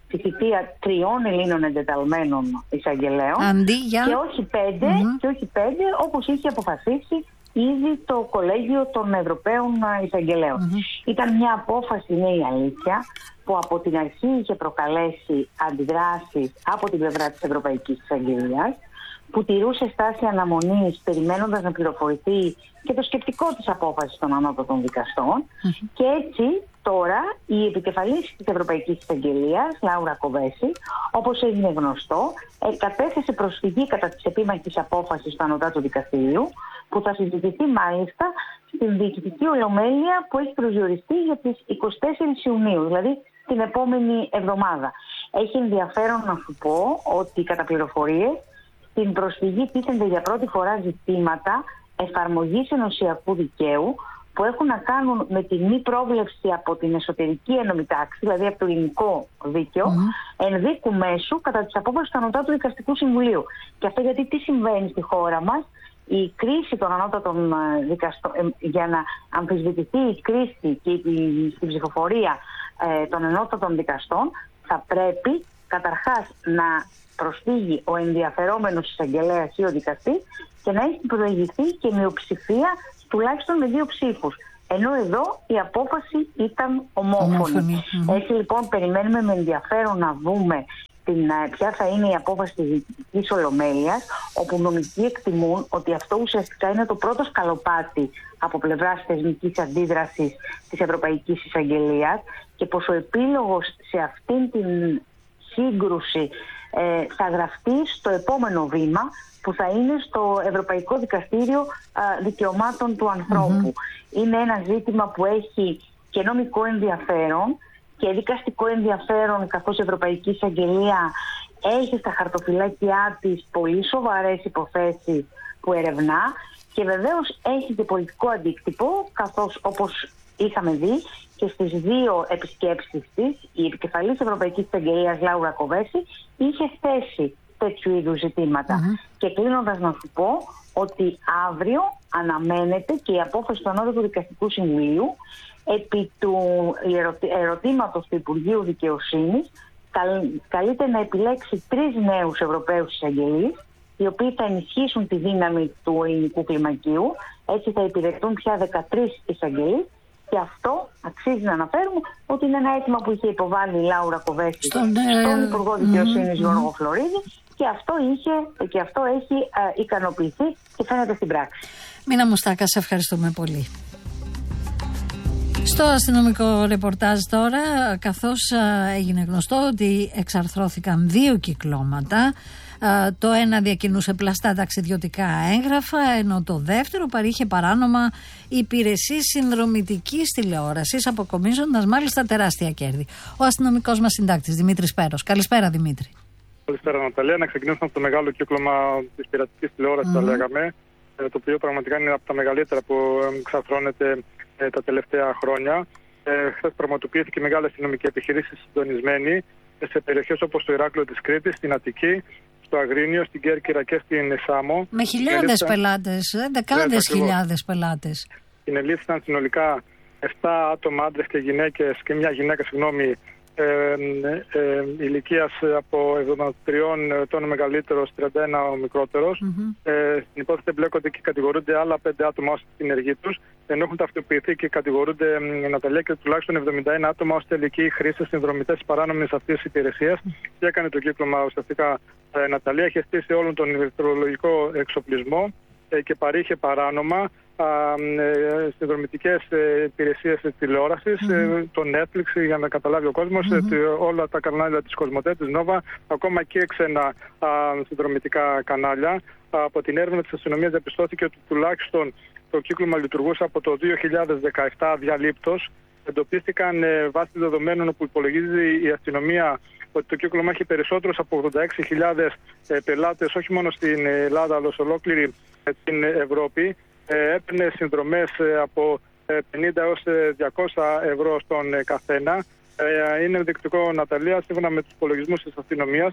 στη θητεία τριών Ελλήνων εντεταλμένων εισαγγελέων. Αντί για... Και όχι πέντε, mm-hmm. και όχι πέντε όπως είχε αποφασίσει ήδη το Κολέγιο των Ευρωπαίων Εισαγγελέων. Mm-hmm. Ήταν μια απόφαση, είναι η αλήθεια, που από την αρχή είχε προκαλέσει αντιδράσεις από την πλευρά της Ευρωπαϊκής Εισαγγελίας, που τηρούσε στάση αναμονής περιμένοντας να πληροφορηθεί και το σκεπτικό της απόφασης των ανώτατων δικαστών. Mm-hmm. Και έτσι τώρα η επικεφαλής της Ευρωπαϊκής Εισαγγελίας, Λάουρα Κοβέση, όπως έγινε γνωστό, κατέθεσε προσφυγή κατά της επίμαχης απόφασης του Ανωτάτου Δικαστηρίου, που θα συζητηθεί μάλιστα στην διοικητική ολομέλεια που έχει προσδιοριστεί για τις εικοστή τέταρτη Ιουνίου, δηλαδή την επόμενη εβδομάδα. Έχει ενδιαφέρον να σου πω ότι κατά πληροφορίες στην προσφυγή τίθενται για πρώτη φορά ζητήματα εφαρμογής ενωσιακού δικαίου που έχουν να κάνουν με τη μη πρόβλεψη από την εσωτερική ένωμη τάξη, δηλαδή από το ελληνικό δίκαιο, mm. ενδίκου μέσου κατά τις απόφασεις του Ανωτάτου Δικαστικού Συμβουλίου. Και αυτό γιατί τι συμβαίνει στη χώρα μας? Η κρίση των ανώτατων δικαστών, για να αμφισβητηθεί η κρίση και η, στην ψηφοφορία ε, των ανώτατων δικαστών, θα πρέπει καταρχάς να προσφύγει ο ενδιαφερόμενος εισαγγελέας ή ο δικαστής και να έχει προηγηθεί και μειοψηφία τουλάχιστον με δύο ψήφους. Ενώ εδώ η απόφαση ήταν ομόφωνη. Mm-hmm. Έτσι λοιπόν περιμένουμε με ενδιαφέρον να δούμε την, ποια θα είναι η απόφαση της Διοικητικής Ολομέλειας, όπου νομικοί εκτιμούν ότι αυτό ουσιαστικά είναι το πρώτο σκαλοπάτι από πλευράς θεσμικής αντίδρασης της Ευρωπαϊκής Εισαγγελίας και πως ο επίλογος σε αυτήν την σύγκρουση ε, θα γραφτεί στο επόμενο βήμα, που θα είναι στο Ευρωπαϊκό Δικαστήριο α, Δικαιωμάτων του Ανθρώπου. Mm-hmm. Είναι ένα ζήτημα που έχει και νομικό ενδιαφέρον και δικαστικό ενδιαφέρον, καθώς η Ευρωπαϊκή Εισαγγελία έχει στα χαρτοφυλάκια της πολύ σοβαρές υποθέσεις που ερευνά και βεβαίως έχει και πολιτικό αντίκτυπο, καθώς όπως είχαμε δει και στις δύο επισκέψεις της, η επικεφαλής Ευρωπαϊκής Εισαγγελίας Λάουρα Κοβέση είχε θέσει τέτοιου είδους ζητήματα. Mm-hmm. Και κλείνοντας να σου πω ότι αύριο αναμένεται και η απόφαση του Ανώτατου Δικαστικού Συμβουλίου επί του ερωτήματος του Υπουργείου Δικαιοσύνης. Καλείται να επιλέξει τρεις νέους Ευρωπαίους εισαγγελείς, οι οποίοι θα ενισχύσουν τη δύναμη του ελληνικού κλιμακίου. Έτσι θα υπηρετούν πια δεκατρείς εισαγγελείς. Και αυτό αξίζει να αναφέρουμε ότι είναι ένα αίτημα που είχε υποβάλει η Λάουρα Κοβέση στον, στον Υπουργό Δικαιοσύνης mm-hmm. Γιώργο Φλωρίδη, και αυτό, είχε, και αυτό έχει α, ικανοποιηθεί και φαίνεται στην πράξη. Μίνα Μουστάκα, σε ευχαριστούμε πολύ. Στο αστυνομικό ρεπορτάζ τώρα, καθώς α, έγινε γνωστό ότι εξαρθρώθηκαν δύο κυκλώματα. Uh, το ένα διακινούσε πλαστά ταξιδιωτικά έγγραφα, ενώ το δεύτερο παρήχε παράνομα υπηρεσίες συνδρομητικής τηλεόρασης, αποκομίζοντας μάλιστα τεράστια κέρδη. Ο αστυνομικός μας συντάκτης Δημήτρης Πέρος. Καλησπέρα, Δημήτρη. Καλησπέρα, Ναταλία. Να ξεκινήσουμε από το μεγάλο κύκλωμα της πειρατικής τηλεόρασης, mm-hmm. θα λέγαμε, το οποίο πραγματικά είναι από τα μεγαλύτερα που εξαρθρώνεται ε, τα τελευταία χρόνια. Ε, χθες πραγματοποιήθηκε μεγάλη αστυνομική επιχειρήση συντονισμένη σε περιοχές όπως το Ηράκλειο της Κρήτης, στην Αττική, στο Αγρίνιο, στην Κέρκυρα και στην Σάμο. Με χιλιάδες Ελήφθαν... πελάτες, δεκάδες χιλιάδες πελάτες. Συνελήφθησαν συνολικά επτά άτομα, άντρες και γυναίκες, και μια γυναίκα, συγγνώμη, ε, ε, ε, ηλικίας από εβδομήντα τρία ετών ο μεγαλύτερος, τριάντα ένα ο μικρότερος. Mm-hmm. Ε, στην υπόθεση εμπλέκονται και κατηγορούνται άλλα πέντε άτομα ως την ενεργή τους, ενώ έχουν ταυτοποιηθεί και κατηγορούνται, ε, Ναταλία, και τουλάχιστον εβδομήντα ένα άτομα ως τελικοί χρήστες, συνδρομητές παράνομης αυτής της υπηρεσίας. Και έκανε το κύκλωμα ουσιαστικά, ε, Ναταλία, είχε στήσει όλον τον ηλεκτρολογικό εξοπλισμό ε, και παρήχε παράνομα ε, συνδρομητικές ε, υπηρεσίες τηλεόρασης, mm-hmm. ε, το Netflix, για να καταλάβει ο κόσμος, mm-hmm. ε, όλα τα κανάλια της Κοσμοτέ, της Νόβα, ακόμα και ξένα α, συνδρομητικά κανάλια. Α, από την έρευνα της αστυνομίας διαπιστώθηκε ότι τουλάχιστον το κύκλωμα λειτουργούσε από το δύο χιλιάδες δεκαεπτά αδιαλείπτως. Εντοπίστηκαν ε, βάσει δεδομένων που υπολογίζει η αστυνομία ότι το κύκλωμα έχει περισσότερους από ογδόντα έξι χιλιάδες ε, πελάτες, όχι μόνο στην Ελλάδα αλλά σε ολόκληρη ε, την Ευρώπη. Ε, έπαιρνε συνδρομές ε, από ε, πενήντα έως διακόσια ευρώ στον ε, καθένα. Ε, είναι ενδεικτικό, Ναταλία, σύμφωνα με τους υπολογισμούς της αστυνομίας,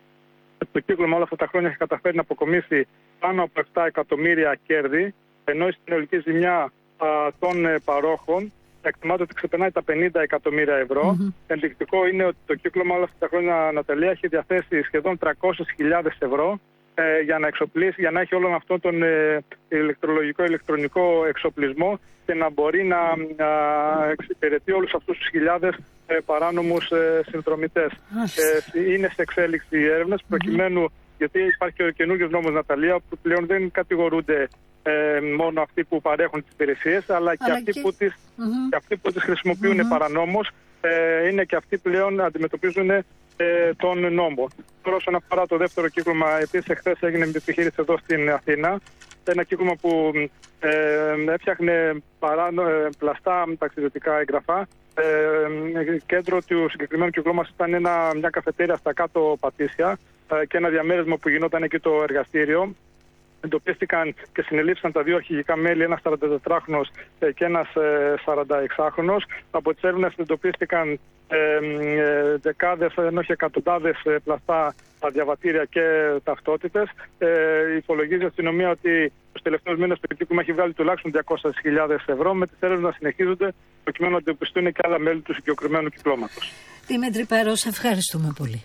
το κύκλωμα όλα αυτά τα χρόνια έχει καταφέρει να αποκομίσει πάνω από επτά εκατομμύρια κέρδη, ενώ η συνολική ζημιά α, των ε, παρόχων εκτιμάται ότι ξεπερνάει τα πενήντα εκατομμύρια ευρώ. Mm-hmm. Ενδεικτικό είναι ότι το κύκλωμα όλα αυτά τα χρόνια, Ναταλία, έχει διαθέσει σχεδόν τριακόσιες χιλιάδες ευρώ ε, για να εξοπλίσει, για να έχει όλον αυτόν τον ε, ηλεκτρολογικό, ηλεκτρονικό εξοπλισμό και να μπορεί να, να εξυπηρετεί όλους αυτούς τους χιλιάδες ε, παράνομους ε, συνδρομητές. Mm-hmm. Ε, είναι σε εξέλιξη οι έρευνες προκειμένου, mm-hmm. γιατί υπάρχει και ο καινούργιος νόμος, Ναταλία, που πλέον δεν κατηγορούνται Ε, μόνο αυτοί που παρέχουν τις υπηρεσίες, αλλά, αλλά και, αυτοί και... Που τις, mm-hmm. και αυτοί που τις χρησιμοποιούν mm-hmm. παρανόμως, ε, είναι και αυτοί πλέον να αντιμετωπίζουν ε, τον νόμο. Τώρα, όσον αφορά το δεύτερο κύκλωμα, επίσης εχθές έγινε μια επιχείρηση εδώ στην Αθήνα. Ένα κύκλωμα που ε, έφτιαχνε παράνο, ε, πλαστά ταξιδιωτικά έγγραφα. Ε, κέντρο του συγκεκριμένου κυκλώματος ήταν ένα, μια καφετέρια στα κάτω Πατήσια ε, και ένα διαμέρισμα που γινόταν εκεί το εργαστήριο. Εντοπίστηκαν και συνελήφθησαν τα δύο αρχηγικά μέλη, ένας σαραντατετράχρονος και ένας σαρανταεξάχρονος. Από τις έρευνες εντοπίστηκαν ε, ε, δεκάδες, ενώ όχι εκατοντάδες πλαστά διαβατήρια και ταυτότητες. Ε, υπολογίζει η αστυνομία ότι τους τελευταίους μήνες το κύκλωμα έχει βγάλει τουλάχιστον διακόσιες χιλιάδες ευρώ, με τις έρευνες να συνεχίζονται προκειμένου να εντοπιστούν και άλλα μέλη του συγκεκριμένου κυκλώματος. Δημήτρη Πέρος, ευχαριστούμε πολύ.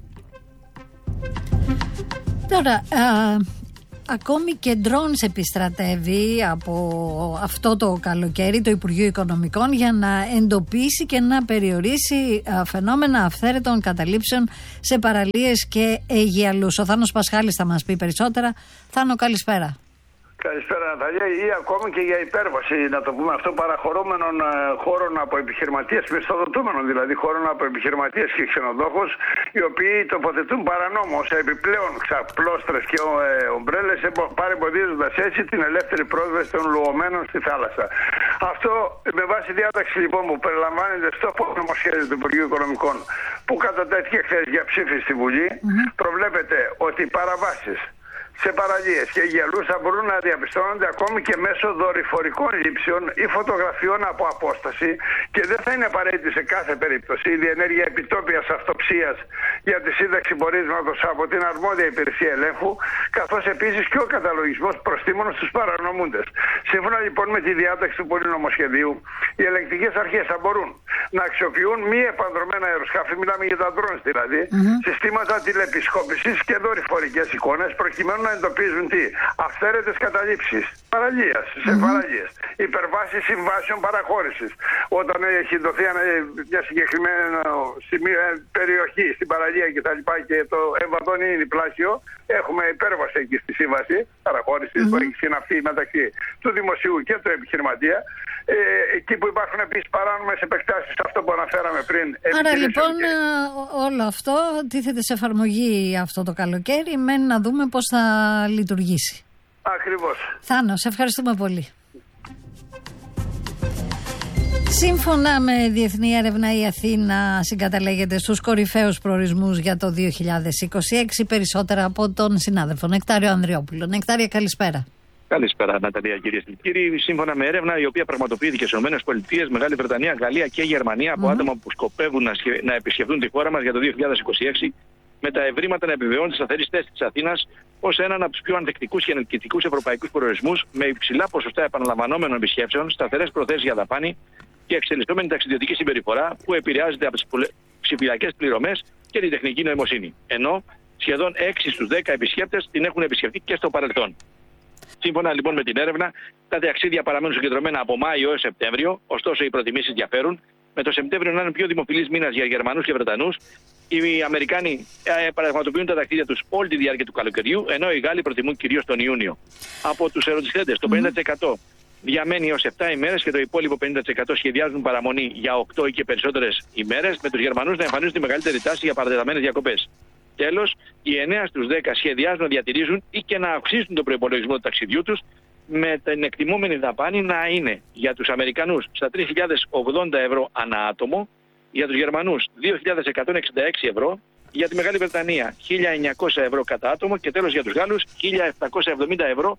Τώρα, α... ακόμη και ντρόουν επιστρατεύει από αυτό το καλοκαίρι το Υπουργείο Οικονομικών για να εντοπίσει και να περιορίσει φαινόμενα αυθαίρετων καταλήψεων σε παραλίες και αιγιαλούς. Ο Θάνος Πασχάλης θα μας πει περισσότερα. Θάνο, καλησπέρα. Καλησπέρα, Ναταλία. Ή ακόμη και για υπέρβαση, να το πούμε αυτό, παραχωρούμενων ε, χώρων από επιχειρηματίες, μισθοδοτούμενων δηλαδή χώρων από επιχειρηματίες και ξενοδόχους, οι οποίοι τοποθετούν παρανόμως επιπλέον ξαπλώστρες και ε, ομπρέλες, παρεμποδίζοντας έτσι την ελεύθερη πρόσβαση των λουωμένων στη θάλασσα. Αυτό με βάση διάταξη λοιπόν που περιλαμβάνεται στο νομοσχέδιο του Υπουργείου Οικονομικών, που κατατέθηκε χθες για ψήφιση στη Βουλή, mm-hmm. προβλέπεται ότι οι παραβάσεις σε παραλίες και αιγιαλούς θα μπορούν να διαπιστώνονται ακόμη και μέσω δορυφορικών λήψεων ή φωτογραφιών από απόσταση και δεν θα είναι απαραίτητη σε κάθε περίπτωση η διενέργεια επιτόπιας αυτοψίας για τη σύνταξη πορίσματος από την αρμόδια υπηρεσία ελέγχου, καθώς επίσης και ο καταλογισμός προστίμων στους παρανομούντες. Σύμφωνα λοιπόν με τη διάταξη του πολυνομοσχεδίου, οι ελεγκτικές αρχές θα μπορούν να αξιοποιούν μη επανδρομένα αεροσκάφη, μιλάμε για τα drones δηλαδή, mm-hmm. συστήματα τηλεπισκόπησης και δορυφορικές εικόνες, προκειμένου να εντοπίζουν τι, αυθαίρετες καταλήψεις παραλίας, σε mm-hmm. παραλίες, υπερβάσεις συμβάσεων παραχώρησης. Όταν έχει δοθεί μια συγκεκριμένη σημείο, περιοχή στην παραλία και τα λοιπά και το εμβαδόν είναι διπλάσιο, έχουμε υπέρβαση εκεί στη σύμβαση παραχώρησης mm-hmm. που έχει συναυθεί μεταξύ του δημοσίου και του επιχειρηματία. Ε, εκεί που υπάρχουν επίσης παράνομες επεκτάσεις, αυτό που αναφέραμε πριν. Άρα λοιπόν και... όλο αυτό τίθεται σε εφαρμογή αυτό το καλοκαίρι, μένει να δούμε πώς θα λειτουργήσει. Ακριβώς. Θάνο, σε ευχαριστούμε πολύ. Σύμφωνα με διεθνή έρευνα, η Αθήνα συγκαταλέγεται στους κορυφαίους προορισμούς για το δύο χιλιάδες είκοσι έξι, περισσότερα από τον συνάδελφο Νεκτάριο Ανδριόπουλο. Νεκτάρια, καλησπέρα. Καλησπέρα, Ναταλία, κυρίες και κύριοι. Σύμφωνα με έρευνα η οποία πραγματοποιήθηκε στις ΗΠΑ, Μεγάλη Βρετανία, Γαλλία και Γερμανία από mm-hmm. άτομα που σκοπεύουν να, σχε... να επισκεφθούν τη χώρα μας για το δύο χιλιάδες είκοσι έξι, με τα ευρήματα να επιβεβαιώνουν τη σταθερή θέση της Αθήνας ως έναν από τους πιο ανθεκτικούς και ενεργητικούς ευρωπαϊκούς προορισμούς, με υψηλά ποσοστά επαναλαμβανόμενων επισκέψεων, σταθερές προθέσεις για δαπάνη και εξελισσόμενη ταξιδιωτική συμπεριφορά που επηρεάζεται από τις ψηφιακές πληρωμές και την τεχνική νοημοσύνη. Ενώ σχεδόν έξι στους δέκα επισκέπτες την έχουν επισκεφτεί και στο παρελθόν. Σύμφωνα λοιπόν με την έρευνα, τα ταξίδια παραμένουν συγκεντρωμένα από Μάιο έως Σεπτέμβριο, ωστόσο οι προτιμήσεις διαφέρουν, με το Σεπτέμβριο να είναι πιο δημοφιλής μήνας για Γερμανούς και Βρετανούς. Οι Αμερικάνοι ε, πραγματοποιούν τα ταξίδια τους όλη τη διάρκεια του καλοκαιριού, ενώ οι Γάλλοι προτιμούν κυρίως τον Ιούνιο. Από τους ερωτηθέντες, το πενήντα τοις εκατό διαμένει έως επτά ημέρες και το υπόλοιπο πενήντα τοις εκατό σχεδιάζουν παραμονή για οκτώ ή και περισσότερες ημέρες, με τους Γερμανούς να εμφανίζουν τη μεγαλύτερη τάση για παρατεταμένες διακοπές. Τέλος, οι εννέα στους δέκα σχεδιάζουν να διατηρήσουν ή και να αυξήσουν τον προϋπολογισμό του ταξιδιού τους, με την εκτιμόμενη δαπάνη να είναι για τους Αμερικανούς στα τρεις χιλιάδες ογδόντα ευρώ ανά άτομο, για τους Γερμανούς δύο χιλιάδες εκατόν εξήντα έξι ευρώ, για τη Μεγάλη Βρετανία χίλια εννιακόσια ευρώ κατά άτομο και τέλος για τους Γάλλους χίλια επτακόσια εβδομήντα ευρώ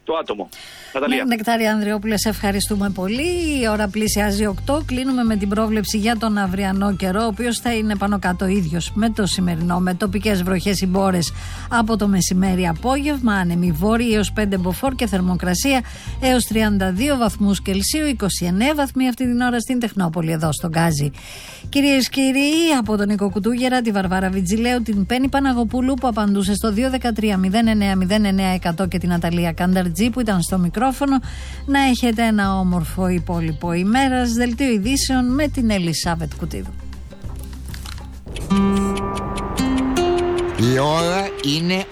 το άτομο. Ναταλία. Νεκτάρια Ανδριόπουλε, σε ευχαριστούμε πολύ. Η ώρα πλησιάζει οκτώ. Κλείνουμε με την πρόβλεψη για τον αυριανό καιρό, ο οποίος θα είναι πάνω κάτω ίδιος με το σημερινό, με τοπικές βροχές ή μπόρες από το μεσημέρι απόγευμα. Άνεμοι βόρειοι έως πέντε μποφόρ και θερμοκρασία έως τριάντα δύο βαθμούς Κελσίου, είκοσι εννέα βαθμοί αυτή την ώρα στην Τεχνόπολη, εδώ στον Γκάζι. Κυρίες και κύριοι, από τον Νίκο Κουτούγερα, τη Βαρβάρα Βιτζιλέου, την Πέννη Παναγοπούλου που απαντούσε στο δύο ένα τρία μηδέν εννέα μηδέν εννέα εκατό και την Ναταλία Κανταρτζή που ήταν στο μικρόφωνο, να έχετε ένα όμορφο υπόλοιπο ημέρας. Δελτίο ειδήσεων με την Ελισάβετ Κουτίδου. Η ώρα είναι